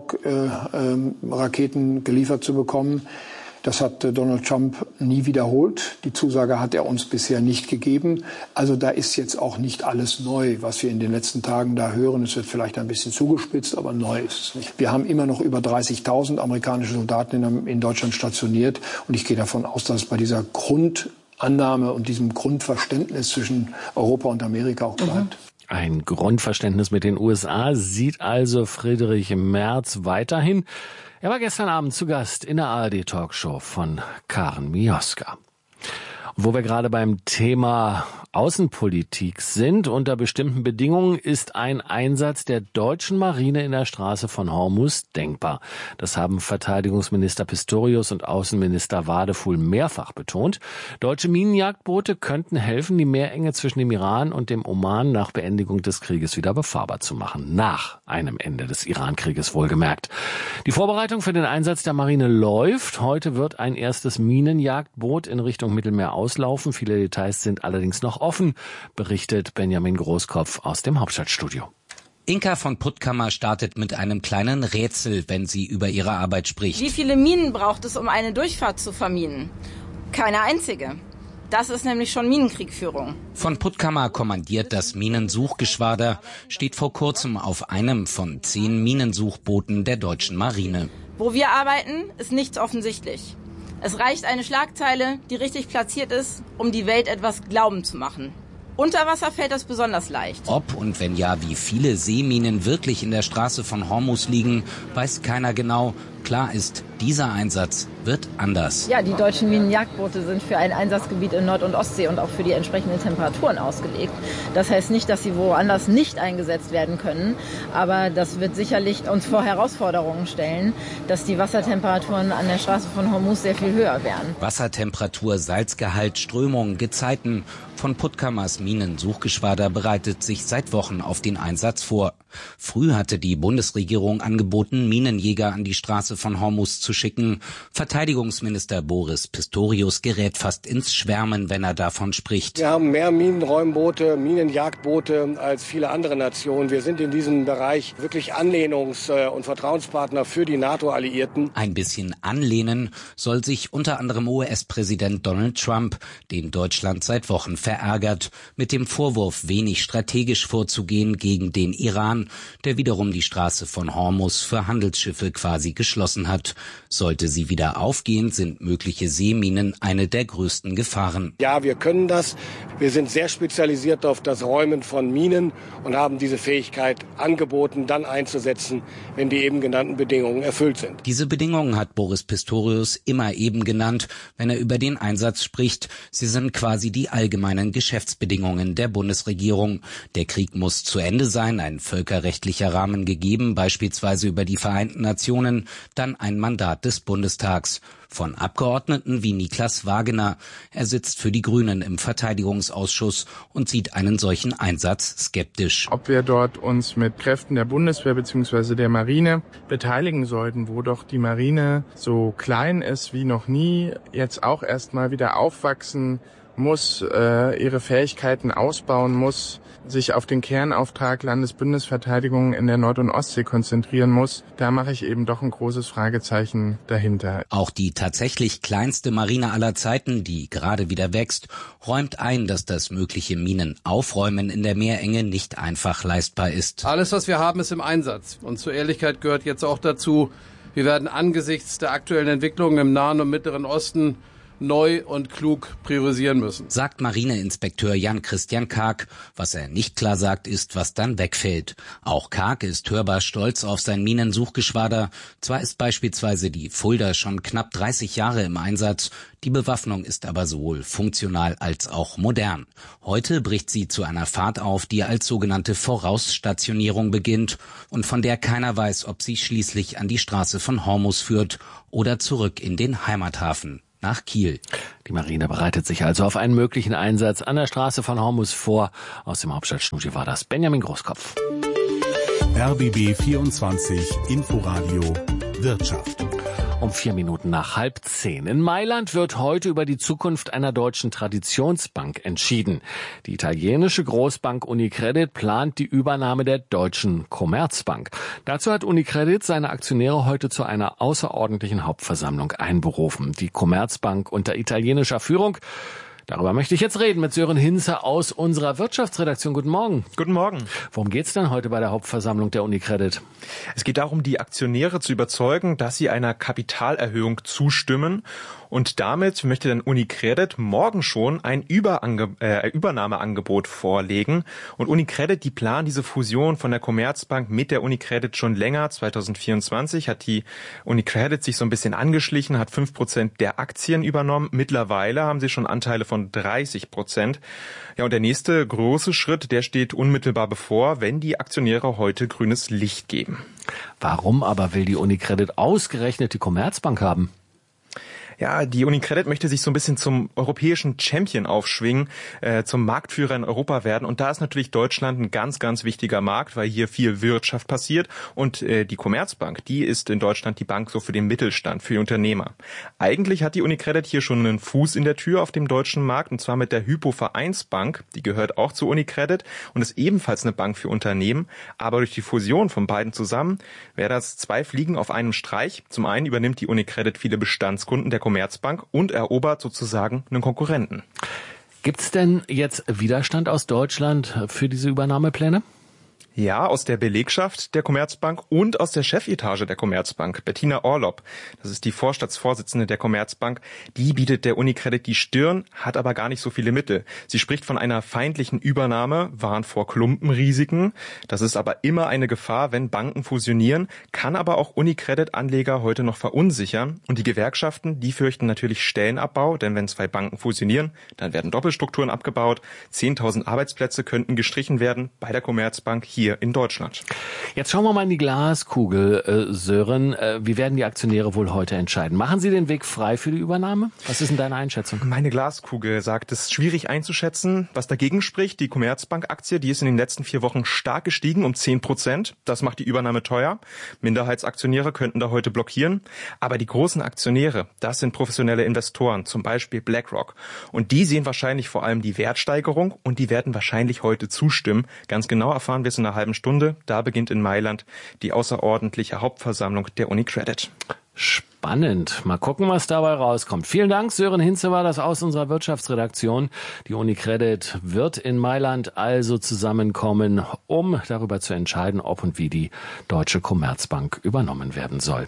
Tomahawk-Raketen geliefert zu bekommen. Das hat Donald Trump nie wiederholt. Die Zusage hat er uns bisher nicht gegeben. Also da ist jetzt auch nicht alles neu, was wir in den letzten Tagen da hören. Es wird vielleicht ein bisschen zugespitzt, aber neu ist es nicht. Wir haben immer noch über 30.000 amerikanische Soldaten in Deutschland stationiert. Und ich gehe davon aus, dass es bei dieser Grundannahme und diesem Grundverständnis zwischen Europa und Amerika auch bleibt. Ein Grundverständnis mit den USA sieht also Friedrich Merz weiterhin. Er war gestern Abend zu Gast in der ARD-Talkshow von Karen Mioska. Wo wir gerade beim Thema Außenpolitik sind, unter bestimmten Bedingungen ist ein Einsatz der deutschen Marine in der Straße von Hormuz denkbar. Das haben Verteidigungsminister Pistorius und Außenminister Wadefuhl mehrfach betont. Deutsche Minenjagdboote könnten helfen, die Meerenge zwischen dem Iran und dem Oman nach Beendigung des Krieges wieder befahrbar zu machen. Nach einem Ende des Iran-Krieges wohlgemerkt. Die Vorbereitung für den Einsatz der Marine läuft. Heute wird ein erstes Minenjagdboot in Richtung Mittelmeer auslaufen. Viele Details sind allerdings noch offen, berichtet Benjamin Großkopf aus dem Hauptstadtstudio. Inka von Puttkammer startet mit einem kleinen Rätsel, wenn sie über ihre Arbeit spricht. Wie viele Minen braucht es, um eine Durchfahrt zu verminen? Keine einzige. Das ist nämlich schon Minenkriegführung. Von Puttkammer kommandiert das Minensuchgeschwader, steht vor kurzem auf einem von 10 Minensuchbooten der deutschen Marine. Wo wir arbeiten, ist nichts offensichtlich. Es reicht eine Schlagzeile, die richtig platziert ist, um die Welt etwas glauben zu machen. Unter Wasser fällt das besonders leicht. Ob und wenn ja, wie viele Seeminen wirklich in der Straße von Hormuz liegen, weiß keiner genau. Klar ist, dieser Einsatz wird anders. Ja, die deutschen Minenjagdboote sind für ein Einsatzgebiet in Nord- und Ostsee und auch für die entsprechenden Temperaturen ausgelegt. Das heißt nicht, dass sie woanders nicht eingesetzt werden können, aber das wird sicherlich uns vor Herausforderungen stellen, dass die Wassertemperaturen an der Straße von Hormuz sehr viel höher wären. Wassertemperatur, Salzgehalt, Strömung, Gezeiten. Von Puttkammers Minensuchgeschwader bereitet sich seit Wochen auf den Einsatz vor. Früh hatte die Bundesregierung angeboten, Minenjäger an die Straße von Hormuz zu schicken. Verteidigungsminister Boris Pistorius gerät fast ins Schwärmen, wenn er davon spricht. Wir haben mehr Minenräumboote, Minenjagdboote als viele andere Nationen. Wir sind in diesem Bereich wirklich Anlehnungs- und Vertrauenspartner für die NATO-Alliierten. Ein bisschen anlehnen soll sich unter anderem US-Präsident Donald Trump, den Deutschland seit Wochen verärgert, mit dem Vorwurf, wenig strategisch vorzugehen gegen den Iran, der wiederum die Straße von Hormuz für Handelsschiffe quasi geschlossen hat. Sollte sie wieder aufgehen, sind mögliche Seeminen eine der größten Gefahren. Ja, wir können das. Wir sind sehr spezialisiert auf das Räumen von Minen und haben diese Fähigkeit angeboten, dann einzusetzen, wenn die eben genannten Bedingungen erfüllt sind. Diese Bedingungen hat Boris Pistorius immer eben genannt, wenn er über den Einsatz spricht. Sie sind quasi die allgemeinen Geschäftsbedingungen der Bundesregierung. Der Krieg muss zu Ende sein, ein völkerrechtlicher Rahmen gegeben, beispielsweise über die Vereinten Nationen, dann ein Mandat des Bundestags. Von Abgeordneten wie Niklas Wagener. Er sitzt für die Grünen im Verteidigungsausschuss und sieht einen solchen Einsatz skeptisch. Ob wir dort uns mit Kräften der Bundeswehr bzw. der Marine beteiligen sollten, wo doch die Marine so klein ist wie noch nie, jetzt auch erstmal wieder aufwachsen muss ihre Fähigkeiten ausbauen, muss sich auf den Kernauftrag Landesbündnisverteidigung in der Nord- und Ostsee konzentrieren muss, da mache ich eben doch ein großes Fragezeichen dahinter. Auch die tatsächlich kleinste Marine aller Zeiten, die gerade wieder wächst, räumt ein, dass das mögliche Minenaufräumen in der Meerenge nicht einfach leistbar ist. Alles, was wir haben, ist im Einsatz. Und zur Ehrlichkeit gehört jetzt auch dazu, wir werden angesichts der aktuellen Entwicklungen im Nahen und Mittleren Osten neu und klug priorisieren müssen. Sagt Marineinspekteur Jan-Christian Karg. Was er nicht klar sagt, ist, was dann wegfällt. Auch Karg ist hörbar stolz auf sein Minensuchgeschwader. Zwar ist beispielsweise die Fulda schon knapp 30 Jahre im Einsatz, die Bewaffnung ist aber sowohl funktional als auch modern. Heute bricht sie zu einer Fahrt auf, die als sogenannte Vorausstationierung beginnt und von der keiner weiß, ob sie schließlich an die Straße von Hormuz führt oder zurück in den Heimathafen. Nach Kiel. Die Marine bereitet sich also auf einen möglichen Einsatz an der Straße von Hormuz vor. Aus dem Hauptstadtstudio war das Benjamin Großkopf. RBB 24 Inforadio Wirtschaft. Um 4 Minuten nach 9:30. In Mailand wird heute über die Zukunft einer deutschen Traditionsbank entschieden. Die italienische Großbank Unicredit plant die Übernahme der deutschen Commerzbank. Dazu hat Unicredit seine Aktionäre heute zu einer außerordentlichen Hauptversammlung einberufen. Die Commerzbank unter italienischer Führung. Darüber möchte ich jetzt reden mit Sören Hinze aus unserer Wirtschaftsredaktion. Guten Morgen. Guten Morgen. Worum geht's denn heute bei der Hauptversammlung der Unicredit? Es geht darum, die Aktionäre zu überzeugen, dass sie einer Kapitalerhöhung zustimmen. Und damit möchte dann Unicredit morgen schon ein Übernahmeangebot vorlegen. Und Unicredit, die planen diese Fusion von der Commerzbank mit der Unicredit schon länger. 2024 hat die Unicredit sich so ein bisschen angeschlichen, hat 5% der Aktien übernommen. Mittlerweile haben sie schon Anteile von 30%. Ja, und der nächste große Schritt, der steht unmittelbar bevor, wenn die Aktionäre heute grünes Licht geben. Warum aber will die Unicredit ausgerechnet die Commerzbank haben? Ja, die Unicredit möchte sich so ein bisschen zum europäischen Champion aufschwingen, zum Marktführer in Europa werden. Und da ist natürlich Deutschland ein ganz, ganz wichtiger Markt, weil hier viel Wirtschaft passiert. Und die Commerzbank, die ist in Deutschland die Bank so für den Mittelstand, für die Unternehmer. Eigentlich hat die Unicredit hier schon einen Fuß in der Tür auf dem deutschen Markt, und zwar mit der Hypo-Vereinsbank. Die gehört auch zu Unicredit und ist ebenfalls eine Bank für Unternehmen. Aber durch die Fusion von beiden zusammen wäre das 2 Fliegen auf einem Streich. Zum einen übernimmt die Unicredit viele Bestandskunden der Commerzbank und erobert sozusagen einen Konkurrenten. Gibt's denn jetzt Widerstand aus Deutschland für diese Übernahmepläne? Ja, aus der Belegschaft der Commerzbank und aus der Chefetage der Commerzbank. Bettina Orlopp, das ist die Vorstandsvorsitzende der Commerzbank, die bietet der Unicredit die Stirn, hat aber gar nicht so viele Mittel. Sie spricht von einer feindlichen Übernahme, warnt vor Klumpenrisiken. Das ist aber immer eine Gefahr, wenn Banken fusionieren, kann aber auch Unicredit-Anleger heute noch verunsichern. Und die Gewerkschaften, die fürchten natürlich Stellenabbau, denn wenn 2 Banken fusionieren, dann werden Doppelstrukturen abgebaut. 10.000 Arbeitsplätze könnten gestrichen werden bei der Commerzbank hier in Deutschland. Jetzt schauen wir mal in die Glaskugel, Sören. Wie werden die Aktionäre wohl heute entscheiden? Machen sie den Weg frei für die Übernahme? Was ist denn deine Einschätzung? Meine Glaskugel sagt, es ist schwierig einzuschätzen. Was dagegen spricht, die Commerzbank-Aktie, die ist in den letzten 4 Wochen stark gestiegen um 10%. Das macht die Übernahme teuer. Minderheitsaktionäre könnten da heute blockieren. Aber die großen Aktionäre, das sind professionelle Investoren, zum Beispiel BlackRock. Und die sehen wahrscheinlich vor allem die Wertsteigerung und die werden wahrscheinlich heute zustimmen. Ganz genau erfahren wir es in einer halben Stunde. Da beginnt in Mailand die außerordentliche Hauptversammlung der Unicredit. Spannend. Mal gucken, was dabei rauskommt. Vielen Dank, Sören Hinze war das aus unserer Wirtschaftsredaktion. Die Unicredit wird in Mailand also zusammenkommen, um darüber zu entscheiden, ob und wie die Deutsche Commerzbank übernommen werden soll.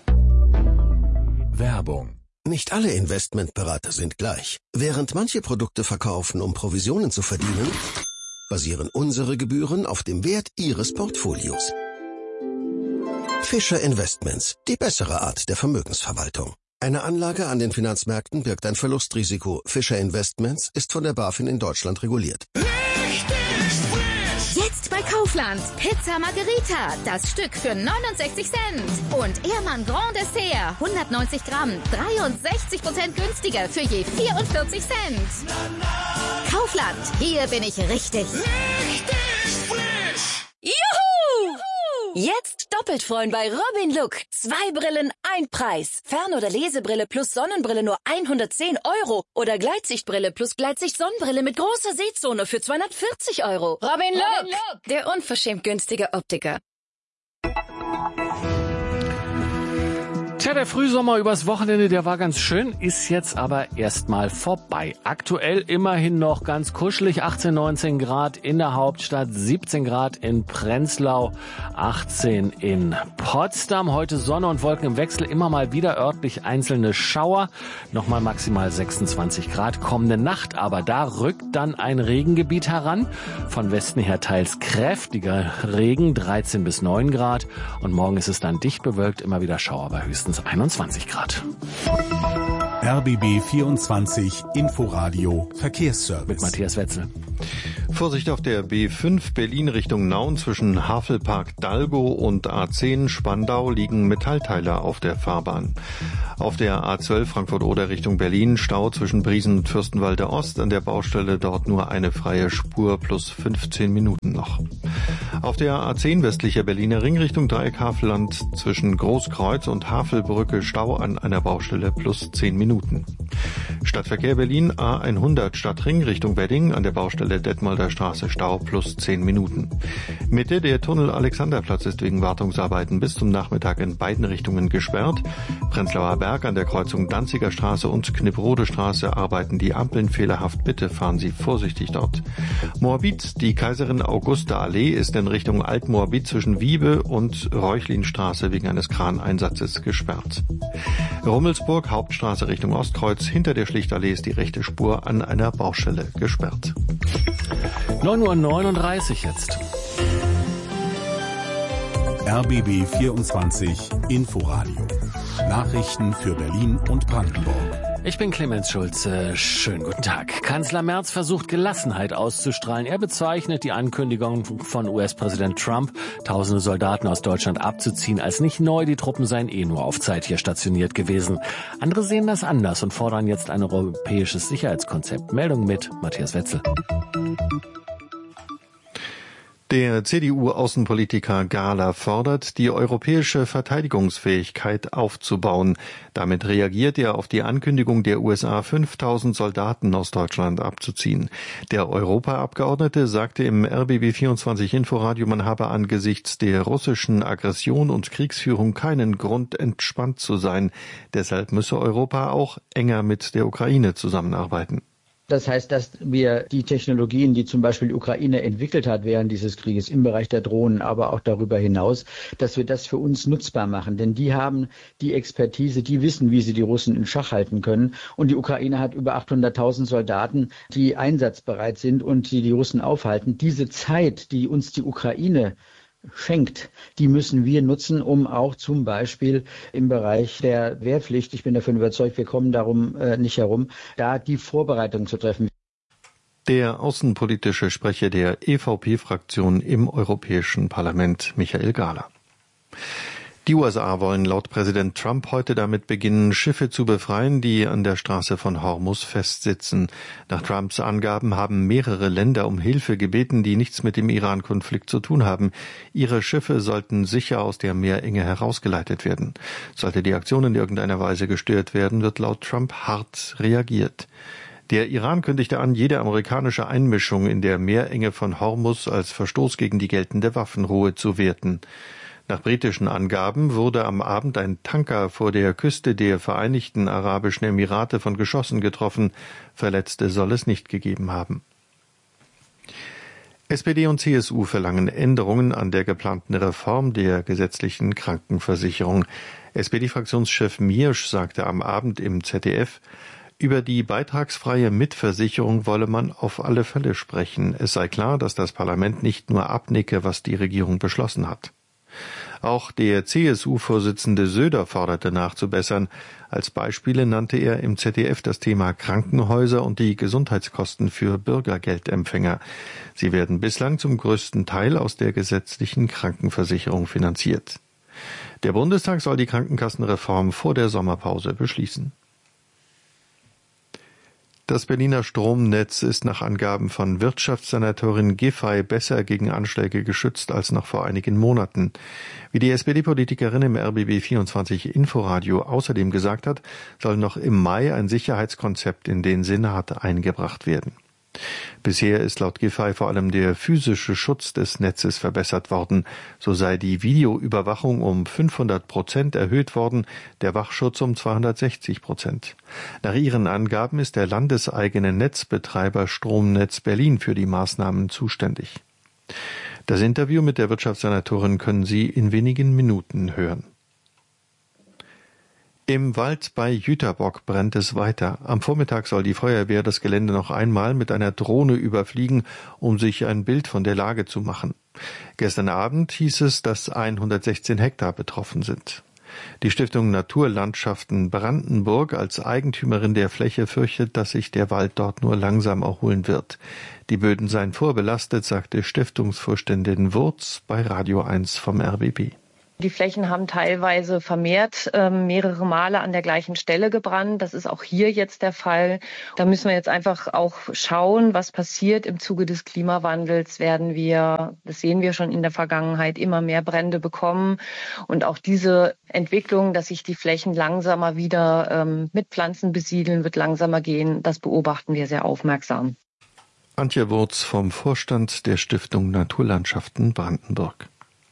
Werbung. Nicht alle Investmentberater sind gleich. Während manche Produkte verkaufen, um Provisionen zu verdienen, basieren unsere Gebühren auf dem Wert Ihres Portfolios. Fischer Investments, die bessere Art der Vermögensverwaltung. Eine Anlage an den Finanzmärkten birgt ein Verlustrisiko. Fischer Investments ist von der BaFin in Deutschland reguliert. Jetzt bei Kaufland. Pizza Margherita, das Stück für 69 Cent. Und Ehrmann Grand Dessert, 190 Gramm, 63% günstiger für je 44 Cent. Kaufland, hier bin ich richtig. Juhu! Jetzt doppelt freuen bei Robin Look. 2 Brillen, 1 Preis. Fern- oder Lesebrille plus Sonnenbrille nur 110 € oder Gleitsichtbrille plus Gleitsicht-Sonnenbrille mit großer Sehzone für 240 €. Robin Look, der unverschämt günstige Optiker. Tja, der Frühsommer übers Wochenende, der war ganz schön, ist jetzt aber erstmal vorbei. Aktuell immerhin noch ganz kuschelig, 18, 19 Grad in der Hauptstadt, 17 Grad in Prenzlau, 18 in Potsdam. Heute Sonne und Wolken im Wechsel, immer mal wieder örtlich einzelne Schauer, nochmal maximal 26 Grad. Kommende Nacht aber, da rückt dann ein Regengebiet heran. Von Westen her teils kräftiger Regen, 13 bis 9 Grad. Und morgen ist es dann dicht bewölkt, immer wieder Schauer bei höchstens 21 Grad. RBB 24 Inforadio Verkehrsservice. Mit Matthias Wetzel. Vorsicht auf der B5 Berlin Richtung Nauen zwischen Havelpark Dalgo und A10 Spandau liegen Metallteile auf der Fahrbahn. Auf der A12 Frankfurt-Oder Richtung Berlin Stau zwischen Briesen und Fürstenwalde Ost. An der Baustelle dort nur eine freie Spur plus 15 Minuten noch. Auf der A10 westlicher Berliner Ring Richtung Dreieck Havelland zwischen Großkreuz und Havelbrücke Stau an einer Baustelle plus 10 Minuten. Stadtverkehr Berlin A100 Stadtring Richtung Wedding an der Baustelle Detmolder Straße Stau plus 10 Minuten. Mitte der Tunnel Alexanderplatz ist wegen Wartungsarbeiten bis zum Nachmittag in beiden Richtungen gesperrt. Prenzlauer Berg an der Kreuzung Danziger Straße und Knipprode Straße arbeiten die Ampeln fehlerhaft. Bitte fahren Sie vorsichtig dort. Moabit, die Kaiserin Augusta Allee ist in Richtung Altmoabit zwischen Wiebe und Reuchlinstraße wegen eines Kraneinsatzes gesperrt. Rummelsburg, Hauptstraße Richtung Ostkreuz. Hinter der Schlichtallee ist die rechte Spur an einer Baustelle gesperrt. 9:39 Uhr jetzt. RBB 24 Inforadio. Nachrichten für Berlin und Brandenburg. Ich bin Clemens Schulze. Schönen guten Tag. Kanzler Merz versucht Gelassenheit auszustrahlen. Er bezeichnet die Ankündigung von US-Präsident Trump, tausende Soldaten aus Deutschland abzuziehen, als nicht neu. Die Truppen seien nur auf Zeit hier stationiert gewesen. Andere sehen das anders und fordern jetzt ein europäisches Sicherheitskonzept. Meldung mit Matthias Wetzel. Der CDU-Außenpolitiker Gahler fordert, die europäische Verteidigungsfähigkeit aufzubauen. Damit reagiert er auf die Ankündigung der USA, 5000 Soldaten aus Deutschland abzuziehen. Der Europaabgeordnete sagte im RBB24 Inforadio, man habe angesichts der russischen Aggression und Kriegsführung keinen Grund, entspannt zu sein. Deshalb müsse Europa auch enger mit der Ukraine zusammenarbeiten. Das heißt, dass wir die Technologien, die zum Beispiel die Ukraine entwickelt hat während dieses Krieges im Bereich der Drohnen, aber auch darüber hinaus, dass wir das für uns nutzbar machen. Denn die haben die Expertise, die wissen, wie sie die Russen in Schach halten können. Und die Ukraine hat über 800.000 Soldaten, die einsatzbereit sind und die Russen aufhalten. Diese Zeit, die uns die Ukraine schenkt, die müssen wir nutzen, um auch zum Beispiel im Bereich der Wehrpflicht, ich bin davon überzeugt, wir kommen darum nicht herum, da die Vorbereitung zu treffen. Der außenpolitische Sprecher der EVP-Fraktion im Europäischen Parlament, Michael Gahler. Die USA wollen laut Präsident Trump heute damit beginnen, Schiffe zu befreien, die an der Straße von Hormuz festsitzen. Nach Trumps Angaben haben mehrere Länder um Hilfe gebeten, die nichts mit dem Iran-Konflikt zu tun haben. Ihre Schiffe sollten sicher aus der Meerenge herausgeleitet werden. Sollte die Aktion in irgendeiner Weise gestört werden, wird laut Trump hart reagiert. Der Iran kündigte an, jede amerikanische Einmischung in der Meerenge von Hormuz als Verstoß gegen die geltende Waffenruhe zu werten. Nach britischen Angaben wurde am Abend ein Tanker vor der Küste der Vereinigten Arabischen Emirate von Geschossen getroffen. Verletzte soll es nicht gegeben haben. SPD und CSU verlangen Änderungen an der geplanten Reform der gesetzlichen Krankenversicherung. SPD-Fraktionschef Miersch sagte am Abend im ZDF, über die beitragsfreie Mitversicherung wolle man auf alle Fälle sprechen. Es sei klar, dass das Parlament nicht nur abnicke, was die Regierung beschlossen hat. Auch der CSU-Vorsitzende Söder forderte nachzubessern. Als Beispiele nannte er im ZDF das Thema Krankenhäuser und die Gesundheitskosten für Bürgergeldempfänger. Sie werden bislang zum größten Teil aus der gesetzlichen Krankenversicherung finanziert. Der Bundestag soll die Krankenkassenreform vor der Sommerpause beschließen. Das Berliner Stromnetz ist nach Angaben von Wirtschaftssenatorin Giffey besser gegen Anschläge geschützt als noch vor einigen Monaten. Wie die SPD-Politikerin im RBB 24 Inforadio außerdem gesagt hat, soll noch im Mai ein Sicherheitskonzept in den Senat eingebracht werden. Bisher ist laut Giffey vor allem der physische Schutz des Netzes verbessert worden. So sei die Videoüberwachung um 500% erhöht worden, der Wachschutz um 260%. Nach ihren Angaben ist der landeseigene Netzbetreiber Stromnetz Berlin für die Maßnahmen zuständig. Das Interview mit der Wirtschaftssenatorin können Sie in wenigen Minuten hören. Im Wald bei Jüterbock brennt es weiter. Am Vormittag soll die Feuerwehr das Gelände noch einmal mit einer Drohne überfliegen, um sich ein Bild von der Lage zu machen. Gestern Abend hieß es, dass 116 Hektar betroffen sind. Die Stiftung Naturlandschaften Brandenburg als Eigentümerin der Fläche fürchtet, dass sich der Wald dort nur langsam erholen wird. Die Böden seien vorbelastet, sagte Stiftungsvorständin Wurz bei Radio 1 vom RBB. Die Flächen haben teilweise vermehrt mehrere Male an der gleichen Stelle gebrannt. Das ist auch hier jetzt der Fall. Da müssen wir jetzt einfach auch schauen, was passiert. Im Zuge des Klimawandels werden wir, das sehen wir schon in der Vergangenheit, immer mehr Brände bekommen. Und auch diese Entwicklung, dass sich die Flächen langsamer wieder mit Pflanzen besiedeln, wird langsamer gehen, das beobachten wir sehr aufmerksam. Antje Wurz vom Vorstand der Stiftung Naturlandschaften Brandenburg.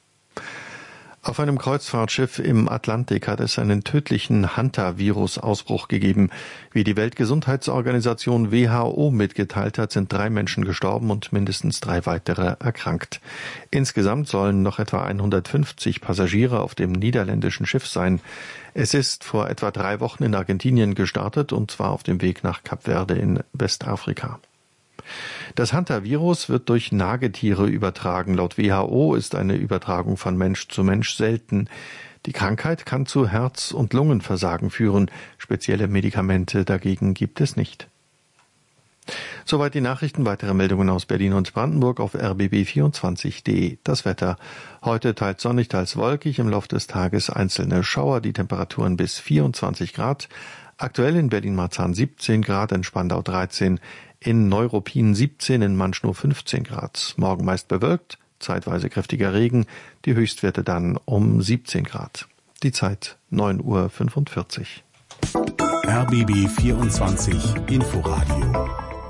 Auf einem Kreuzfahrtschiff im Atlantik hat es einen tödlichen Hantavirus-Ausbruch gegeben. Wie die Weltgesundheitsorganisation WHO mitgeteilt hat, sind 3 Menschen gestorben und mindestens 3 weitere erkrankt. Insgesamt sollen noch etwa 150 Passagiere auf dem niederländischen Schiff sein. Es ist vor etwa 3 Wochen in Argentinien gestartet und zwar auf dem Weg nach Kap Verde in Westafrika. Das Hantavirus wird durch Nagetiere übertragen. Laut WHO ist eine Übertragung von Mensch zu Mensch selten. Die Krankheit kann zu Herz- und Lungenversagen führen. Spezielle Medikamente dagegen gibt es nicht. Soweit die Nachrichten. Weitere Meldungen aus Berlin und Brandenburg auf rbb24.de. Das Wetter. Heute teils sonnig, teils wolkig. Im Laufe des Tages einzelne Schauer. Die Temperaturen bis 24 Grad. Aktuell in Berlin-Marzahn 17 Grad, in Spandau 13, in Neuruppin 17, in Manschnow 15 Grad. Morgen meist bewölkt, zeitweise kräftiger Regen, die Höchstwerte dann um 17 Grad. Die Zeit 9:45 Uhr. RBB 24 Inforadio.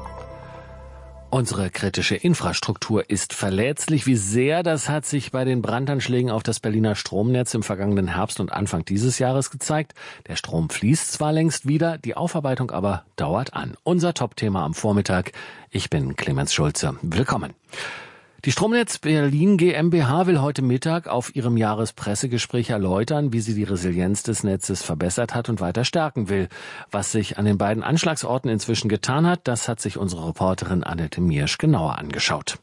Unsere kritische Infrastruktur ist verletzlich. Wie sehr, das hat sich bei den Brandanschlägen auf das Berliner Stromnetz im vergangenen Herbst und Anfang dieses Jahres gezeigt. Der Strom fließt zwar längst wieder, die Aufarbeitung aber dauert an. Unser Top-Thema am Vormittag. Ich bin Clemens Schulze. Willkommen. Die Stromnetz Berlin GmbH will heute Mittag auf ihrem Jahrespressegespräch erläutern, wie sie die Resilienz des Netzes verbessert hat und weiter stärken will. Was sich an den beiden Anschlagsorten inzwischen getan hat, das hat sich unsere Reporterin Annette Miersch genauer angeschaut.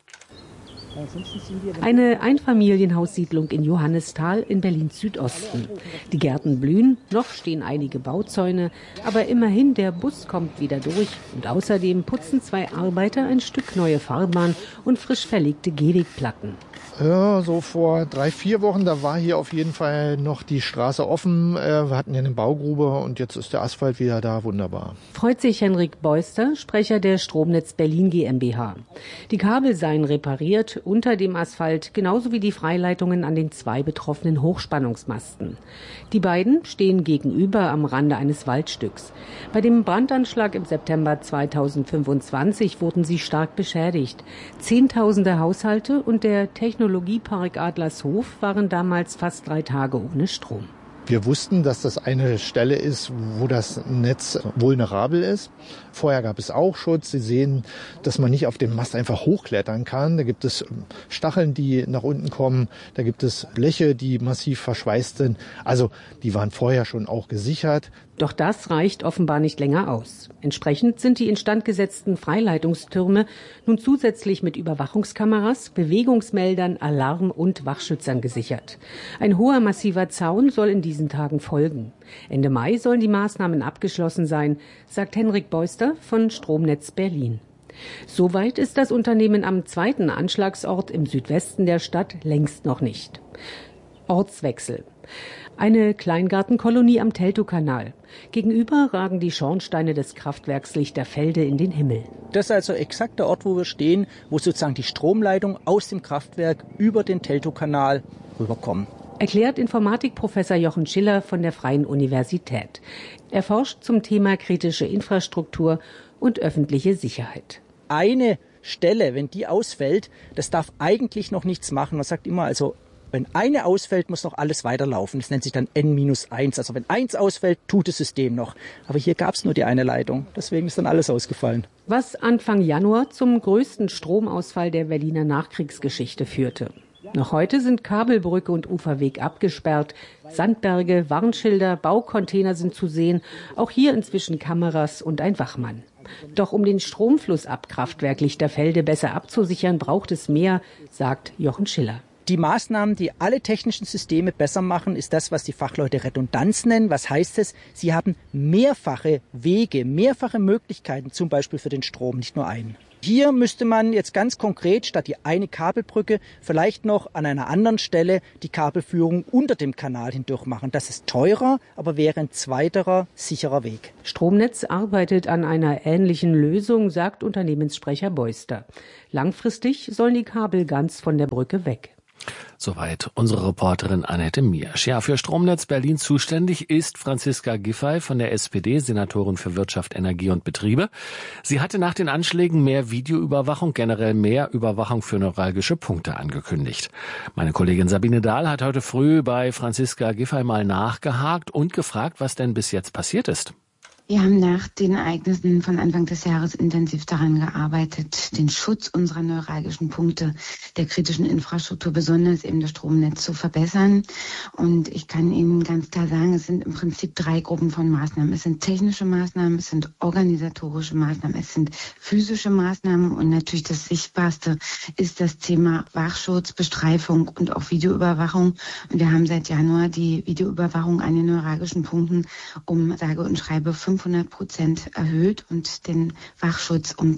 Eine Einfamilienhaussiedlung in Johannisthal in Berlin-Südosten. Die Gärten blühen, noch stehen einige Bauzäune, aber immerhin der Bus kommt wieder durch. Und außerdem putzen 2 Arbeiter ein Stück neue Fahrbahn und frisch verlegte Gehwegplatten. Ja, so vor 3-4 Wochen, da war hier auf jeden Fall noch die Straße offen. Wir hatten ja eine Baugrube und jetzt ist der Asphalt wieder da, wunderbar. Freut sich Henrik Beuster, Sprecher der Stromnetz Berlin GmbH. Die Kabel seien repariert unter dem Asphalt, genauso wie die Freileitungen an den 2 betroffenen Hochspannungsmasten. Die beiden stehen gegenüber am Rande eines Waldstücks. Bei dem Brandanschlag im September 2025 wurden sie stark beschädigt. Zehntausende Haushalte und der Technologiepark Adlershof waren damals fast 3 Tage ohne Strom. Wir wussten, dass das eine Stelle ist, wo das Netz vulnerabel ist. Vorher gab es auch Schutz. Sie sehen, dass man nicht auf dem Mast einfach hochklettern kann. Da gibt es Stacheln, die nach unten kommen. Da gibt es Bleche, die massiv verschweißt sind. Also die waren vorher schon auch gesichert. Doch das reicht offenbar nicht länger aus. Entsprechend sind die instand gesetzten Freileitungstürme nun zusätzlich mit Überwachungskameras, Bewegungsmeldern, Alarm- und Wachschützern gesichert. Ein hoher massiver Zaun soll in diesen Tagen folgen. Ende Mai sollen die Maßnahmen abgeschlossen sein, sagt Henrik Beuster von Stromnetz Berlin. Soweit ist das Unternehmen am 2. Anschlagsort im Südwesten der Stadt längst noch nicht. Ortswechsel. Eine Kleingartenkolonie am Teltowkanal. Gegenüber ragen die Schornsteine des Kraftwerks Lichterfelde in den Himmel. Das ist also exakt der Ort, wo wir stehen, wo sozusagen die Stromleitung aus dem Kraftwerk über den Teltowkanal rüberkommen. Erklärt Informatikprofessor Jochen Schiller von der Freien Universität. Er forscht zum Thema kritische Infrastruktur und öffentliche Sicherheit. Eine Stelle, wenn die ausfällt, das darf eigentlich noch nichts machen. Man sagt immer, also wenn eine ausfällt, muss noch alles weiterlaufen. Das nennt sich dann N-1. Also wenn 1 ausfällt, tut das System noch. Aber hier gab es nur die eine Leitung. Deswegen ist dann alles ausgefallen. Was Anfang Januar zum größten Stromausfall der Berliner Nachkriegsgeschichte führte. Noch heute sind Kabelbrücke und Uferweg abgesperrt. Sandberge, Warnschilder, Baucontainer sind zu sehen. Auch hier inzwischen Kameras und ein Wachmann. Doch um den Stromfluss ab Kraftwerk Lichterfelde besser abzusichern, braucht es mehr, sagt Jochen Schiller. Die Maßnahmen, die alle technischen Systeme besser machen, ist das, was die Fachleute Redundanz nennen. Was heißt es? Sie haben mehrfache Wege, mehrfache Möglichkeiten, zum Beispiel für den Strom, nicht nur einen. Hier müsste man jetzt ganz konkret statt die eine Kabelbrücke vielleicht noch an einer anderen Stelle die Kabelführung unter dem Kanal hindurch machen. Das ist teurer, aber wäre ein zweiterer sicherer Weg. Stromnetz arbeitet an einer ähnlichen Lösung, sagt Unternehmenssprecher Beuster. Langfristig sollen die Kabel ganz von der Brücke weg. Soweit unsere Reporterin Annette Miersch. Ja, für Stromnetz Berlin zuständig ist Franziska Giffey von der SPD, Senatorin für Wirtschaft, Energie und Betriebe. Sie hatte nach den Anschlägen mehr Videoüberwachung, generell mehr Überwachung für neuralgische Punkte angekündigt. Meine Kollegin Sabine Dahl hat heute früh bei Franziska Giffey mal nachgehakt und gefragt, was denn bis jetzt passiert ist. Wir haben nach den Ereignissen von Anfang des Jahres intensiv daran gearbeitet, den Schutz unserer neuralgischen Punkte der kritischen Infrastruktur, besonders eben das Stromnetz, zu verbessern. Und ich kann Ihnen ganz klar sagen, es sind im Prinzip 3 Gruppen von Maßnahmen. Es sind technische Maßnahmen, es sind organisatorische Maßnahmen, es sind physische Maßnahmen und natürlich das Sichtbarste ist das Thema Wachschutz, Bestreifung und auch Videoüberwachung. Und wir haben seit Januar die Videoüberwachung an den neuralgischen Punkten um sage und schreibe 500% erhöht und den Wachschutz um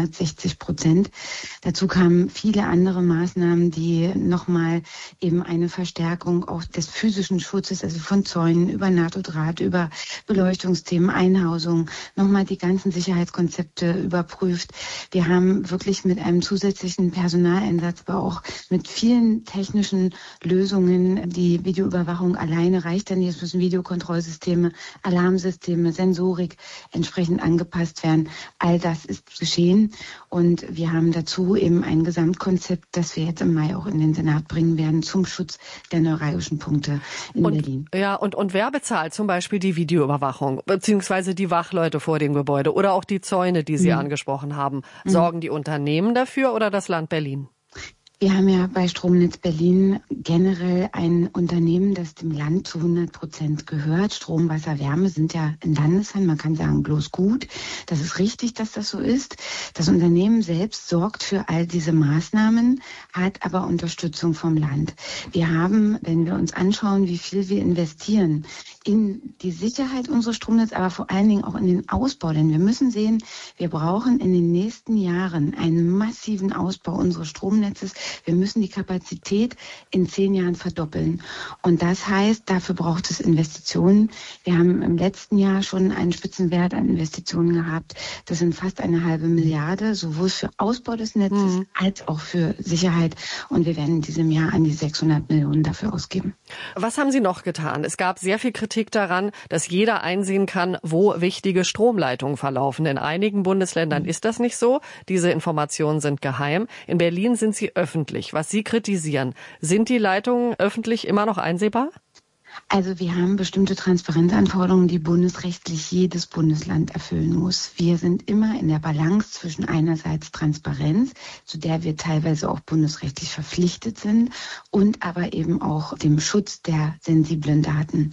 260%. Dazu kamen viele andere Maßnahmen, die nochmal eben eine Verstärkung auch des physischen Schutzes, also von Zäunen über NATO-Draht, über Beleuchtungsthemen, Einhausung, nochmal die ganzen Sicherheitskonzepte überprüft. Wir haben wirklich mit einem zusätzlichen Personaleinsatz, aber auch mit vielen technischen Lösungen, die Videoüberwachung alleine reicht dann nicht. Es müssen Videokontrollsysteme, Alarmsysteme, Sensorik entsprechend angepasst werden. All das ist geschehen und wir haben dazu eben ein Gesamtkonzept, das wir jetzt im Mai auch in den Senat bringen werden zum Schutz der neuralgischen Punkte in Berlin. Ja, und wer bezahlt zum Beispiel die Videoüberwachung, beziehungsweise die Wachleute vor dem Gebäude oder auch die Zäune, die Sie angesprochen haben? Sorgen die Unternehmen dafür oder das Land Berlin? Wir haben ja bei Stromnetz Berlin generell ein Unternehmen, das dem Land zu 100% gehört. Strom, Wasser, Wärme sind ja in Landeshand, man kann sagen, bloß gut. Das ist richtig, dass das so ist. Das Unternehmen selbst sorgt für all diese Maßnahmen, hat aber Unterstützung vom Land. Wir haben, wenn wir uns anschauen, wie viel wir investieren in die Sicherheit unseres Stromnetzes, aber vor allen Dingen auch in den Ausbau. Denn wir müssen sehen, wir brauchen in den nächsten Jahren einen massiven Ausbau unseres Stromnetzes. Wir müssen die Kapazität in 10 Jahren verdoppeln. Und das heißt, dafür braucht es Investitionen. Wir haben im letzten Jahr schon einen Spitzenwert an Investitionen gehabt. Das sind fast 1,5 Milliarde, sowohl für Ausbau des Netzes als auch für Sicherheit. Und wir werden in diesem Jahr an die 600 Millionen dafür ausgeben. Was haben Sie noch getan? Es gab sehr viel Kritik daran, dass jeder einsehen kann, wo wichtige Stromleitungen verlaufen. In einigen Bundesländern ist das nicht so. Diese Informationen sind geheim. In Berlin sind sie öffentlich. Was Sie kritisieren, sind die Leitungen öffentlich immer noch einsehbar? Also wir haben bestimmte Transparenzanforderungen, die bundesrechtlich jedes Bundesland erfüllen muss. Wir sind immer in der Balance zwischen einerseits Transparenz, zu der wir teilweise auch bundesrechtlich verpflichtet sind, und aber eben auch dem Schutz der sensiblen Daten.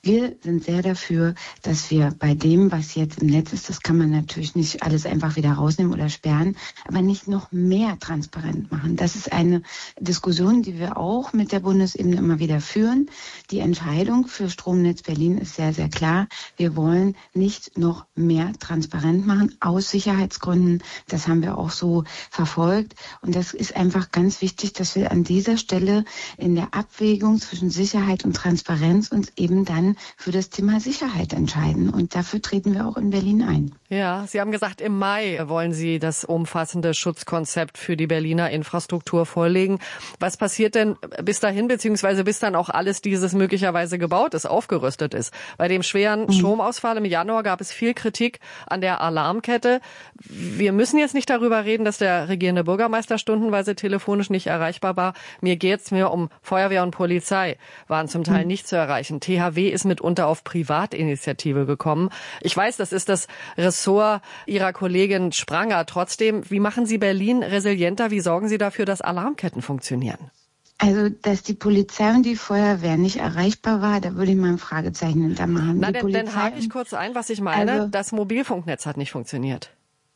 Wir sind sehr dafür, dass wir bei dem, was jetzt im Netz ist, das kann man natürlich nicht alles einfach wieder rausnehmen oder sperren, aber nicht noch mehr transparent machen. Das ist eine Diskussion, die wir auch mit der Bundesebene immer wieder führen. Die Entscheidung für Stromnetz Berlin ist sehr, sehr klar. Wir wollen nicht noch mehr transparent machen, aus Sicherheitsgründen. Das haben wir auch so verfolgt. Und das ist einfach ganz wichtig, dass wir an dieser Stelle in der Abwägung zwischen Sicherheit und Transparenz uns eben dann für das Thema Sicherheit entscheiden. Und dafür treten wir auch in Berlin ein. Ja, Sie haben gesagt, im Mai wollen Sie das umfassende Schutzkonzept für die Berliner Infrastruktur vorlegen. Was passiert denn bis dahin, beziehungsweise bis dann auch alles dieses möglicherweise gebaut ist, aufgerüstet ist? Bei dem schweren Stromausfall im Januar gab es viel Kritik an der Alarmkette. Wir müssen jetzt nicht darüber reden, dass der regierende Bürgermeister stundenweise telefonisch nicht erreichbar war. Mir geht's mehr um Feuerwehr und Polizei, waren zum Teil nicht zu erreichen. THW ist mitunter auf Privatinitiative gekommen. Ich weiß, das ist das Ressort Ihrer Kollegin Spranger. Trotzdem, wie machen Sie Berlin resilienter? Wie sorgen Sie dafür, dass Alarmketten funktionieren? Also, dass die Polizei und die Feuerwehr nicht erreichbar war, da würde ich mal ein Fragezeichen hintermachen. Na, dann hake ich kurz ein, was ich meine. Also, das Mobilfunknetz hat nicht funktioniert.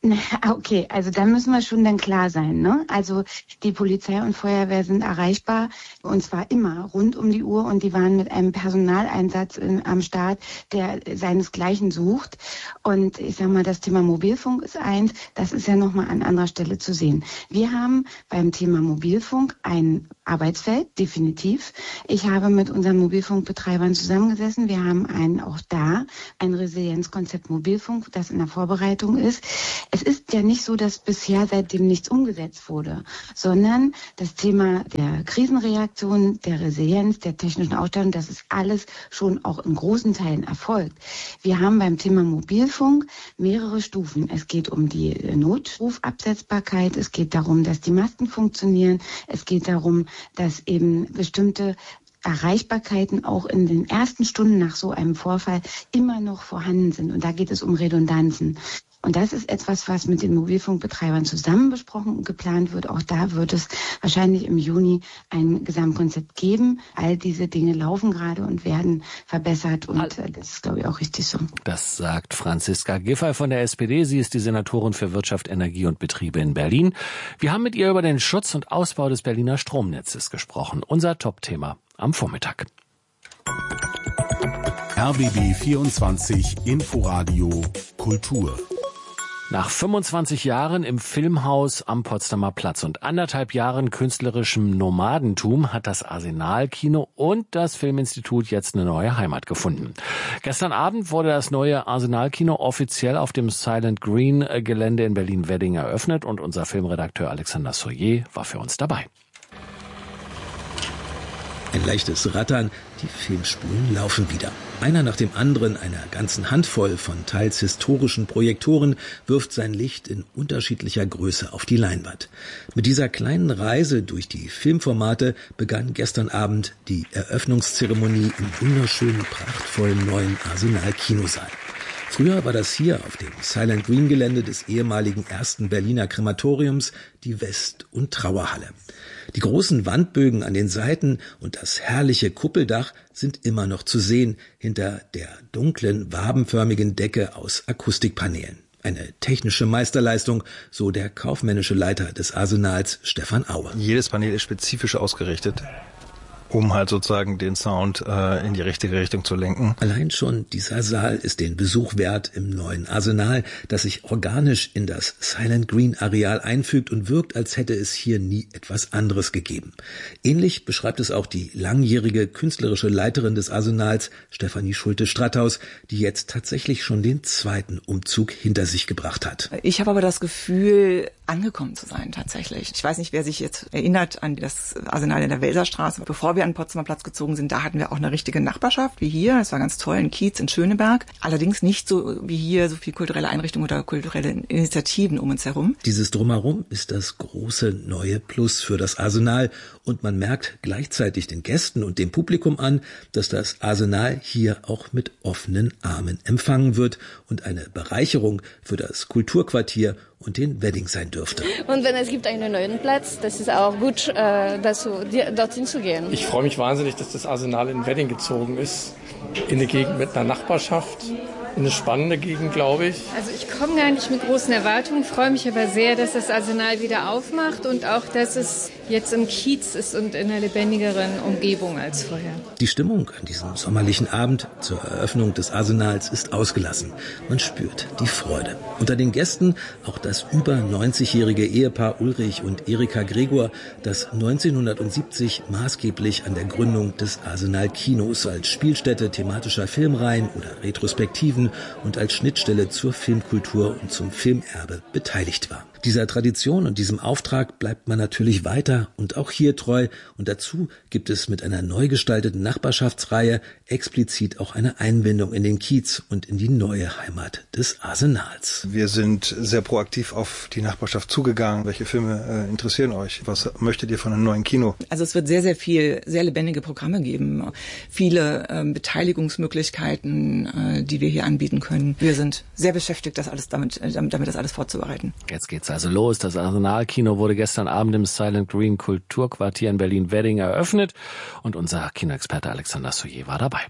Okay, also da müssen wir schon dann klar sein, ne? Also die Polizei und Feuerwehr sind erreichbar und zwar immer rund um die Uhr und die waren mit einem Personaleinsatz am Start, der seinesgleichen sucht. Und ich sag mal, das Thema Mobilfunk ist eins, das ist ja nochmal an anderer Stelle zu sehen. Wir haben beim Thema Mobilfunk ein Arbeitsfeld, definitiv. Ich habe mit unseren Mobilfunkbetreibern zusammengesessen. Wir haben auch da ein Resilienzkonzept Mobilfunk, das in der Vorbereitung ist. Es ist ja nicht so, dass bisher seitdem nichts umgesetzt wurde, sondern das Thema der Krisenreaktion, der Resilienz, der technischen Ausstattung, das ist alles schon auch in großen Teilen erfolgt. Wir haben beim Thema Mobilfunk mehrere Stufen. Es geht um die Notrufabsetzbarkeit, es geht darum, dass die Masten funktionieren, es geht darum, dass eben bestimmte Erreichbarkeiten auch in den ersten Stunden nach so einem Vorfall immer noch vorhanden sind. Und da geht es um Redundanzen. Und das ist etwas, was mit den Mobilfunkbetreibern zusammen besprochen und geplant wird. Auch da wird es wahrscheinlich im Juni ein Gesamtkonzept geben. All diese Dinge laufen gerade und werden verbessert. Und das ist, glaube ich, auch richtig so. Das sagt Franziska Giffey von der SPD. Sie ist die Senatorin für Wirtschaft, Energie und Betriebe in Berlin. Wir haben mit ihr über den Schutz und Ausbau des Berliner Stromnetzes gesprochen. Unser Top-Thema am Vormittag. RBB 24 Inforadio Kultur. Nach 25 Jahren im Filmhaus am Potsdamer Platz und 1,5 Jahren künstlerischem Nomadentum hat das Arsenal-Kino und das Filminstitut jetzt eine neue Heimat gefunden. Gestern Abend wurde das neue Arsenal-Kino offiziell auf dem Silent Green Gelände in Berlin-Wedding eröffnet und unser Filmredakteur Alexander Soyer war für uns dabei. Ein leichtes Rattern, die Filmspulen laufen wieder. Einer nach dem anderen einer ganzen Handvoll von teils historischen Projektoren wirft sein Licht in unterschiedlicher Größe auf die Leinwand. Mit dieser kleinen Reise durch die Filmformate begann gestern Abend die Eröffnungszeremonie im wunderschönen, prachtvollen neuen Arsenal-Kinosaal. Früher war das hier auf dem Silent Green Gelände des ehemaligen 1. Berliner Krematoriums die West- und Trauerhalle. Die großen Wandbögen an den Seiten und das herrliche Kuppeldach sind immer noch zu sehen hinter der dunklen, wabenförmigen Decke aus Akustikpanelen. Eine technische Meisterleistung, so der kaufmännische Leiter des Arsenals, Stefan Auer. Jedes Panel ist spezifisch ausgerichtet, um halt sozusagen den Sound in die richtige Richtung zu lenken. Allein schon dieser Saal ist den Besuch wert im neuen Arsenal, das sich organisch in das Silent Green Areal einfügt und wirkt, als hätte es hier nie etwas anderes gegeben. Ähnlich beschreibt es auch die langjährige künstlerische Leiterin des Arsenals, Stefanie Schulte-Stratthaus, die jetzt tatsächlich schon den zweiten Umzug hinter sich gebracht hat. Ich habe aber das Gefühl, angekommen zu sein tatsächlich. Ich weiß nicht, wer sich jetzt erinnert an das Arsenal in der Welserstraße. Bevor wir an den Potsdamer Platz gezogen sind, da hatten wir auch eine richtige Nachbarschaft wie hier. Das war ganz toll, in Kiez, in Schöneberg. Allerdings nicht so wie hier, so viel kulturelle Einrichtungen oder kulturelle Initiativen um uns herum. Dieses Drumherum ist das große neue Plus für das Arsenal und man merkt gleichzeitig den Gästen und dem Publikum an, dass das Arsenal hier auch mit offenen Armen empfangen wird und eine Bereicherung für das Kulturquartier und den Wedding sein dürfte. Und wenn es gibt einen neuen Platz, das ist auch gut, dorthin zu gehen. Ich freue mich wahnsinnig, dass das Arsenal in Wedding gezogen ist, in eine Gegend mit einer Nachbarschaft. Eine spannende Gegend, glaube ich. Also ich komme gar nicht mit großen Erwartungen, freue mich aber sehr, dass das Arsenal wieder aufmacht und auch, dass es jetzt im Kiez ist und in einer lebendigeren Umgebung als vorher. Die Stimmung an diesem sommerlichen Abend zur Eröffnung des Arsenals ist ausgelassen. Man spürt die Freude. Unter den Gästen auch das über 90-jährige Ehepaar Ulrich und Erika Gregor, das 1970 maßgeblich an der Gründung des Arsenal Kinos als Spielstätte thematischer Filmreihen oder Retrospektiven und als Schnittstelle zur Filmkultur und zum Filmerbe beteiligt war. Dieser Tradition und diesem Auftrag bleibt man natürlich weiter und auch hier treu. Und dazu gibt es mit einer neu gestalteten Nachbarschaftsreihe explizit auch eine Einbindung in den Kiez und in die neue Heimat des Arsenals. Wir sind sehr proaktiv auf die Nachbarschaft zugegangen. Welche Filme interessieren euch? Was möchtet ihr von einem neuen Kino? Also es wird sehr, sehr viel, sehr lebendige Programme geben. Viele Beteiligungsmöglichkeiten, die wir hier anbieten können. Wir sind sehr beschäftigt, das alles damit das alles vorzubereiten. Jetzt geht's also los. Das Arsenal-Kino wurde gestern Abend im Silent Green Kulturquartier in Berlin-Wedding eröffnet und unser Kinoexperte Alexander Soyer war dabei.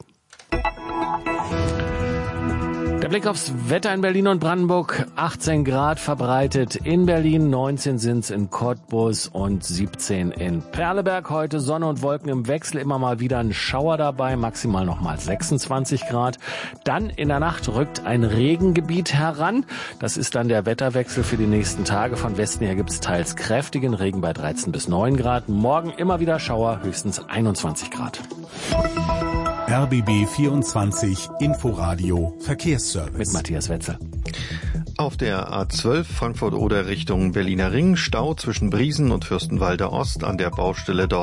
Der Blick aufs Wetter in Berlin und Brandenburg. 18 Grad verbreitet in Berlin, 19 sind's in Cottbus und 17 in Perleberg. Heute Sonne und Wolken im Wechsel, immer mal wieder ein Schauer dabei, maximal nochmal 26 Grad. Dann in der Nacht rückt ein Regengebiet heran. Das ist dann der Wetterwechsel für die nächsten Tage. Von Westen her gibt's teils kräftigen Regen bei 13 bis 9 Grad. Morgen immer wieder Schauer, höchstens 21 Grad. RBB 24 Inforadio Verkehrsservice. Mit Matthias Wetzel. Auf der A12 Frankfurt-Oder Richtung Berliner Ring, Stau zwischen Briesen und Fürstenwalde Ost an der Baustelle dort.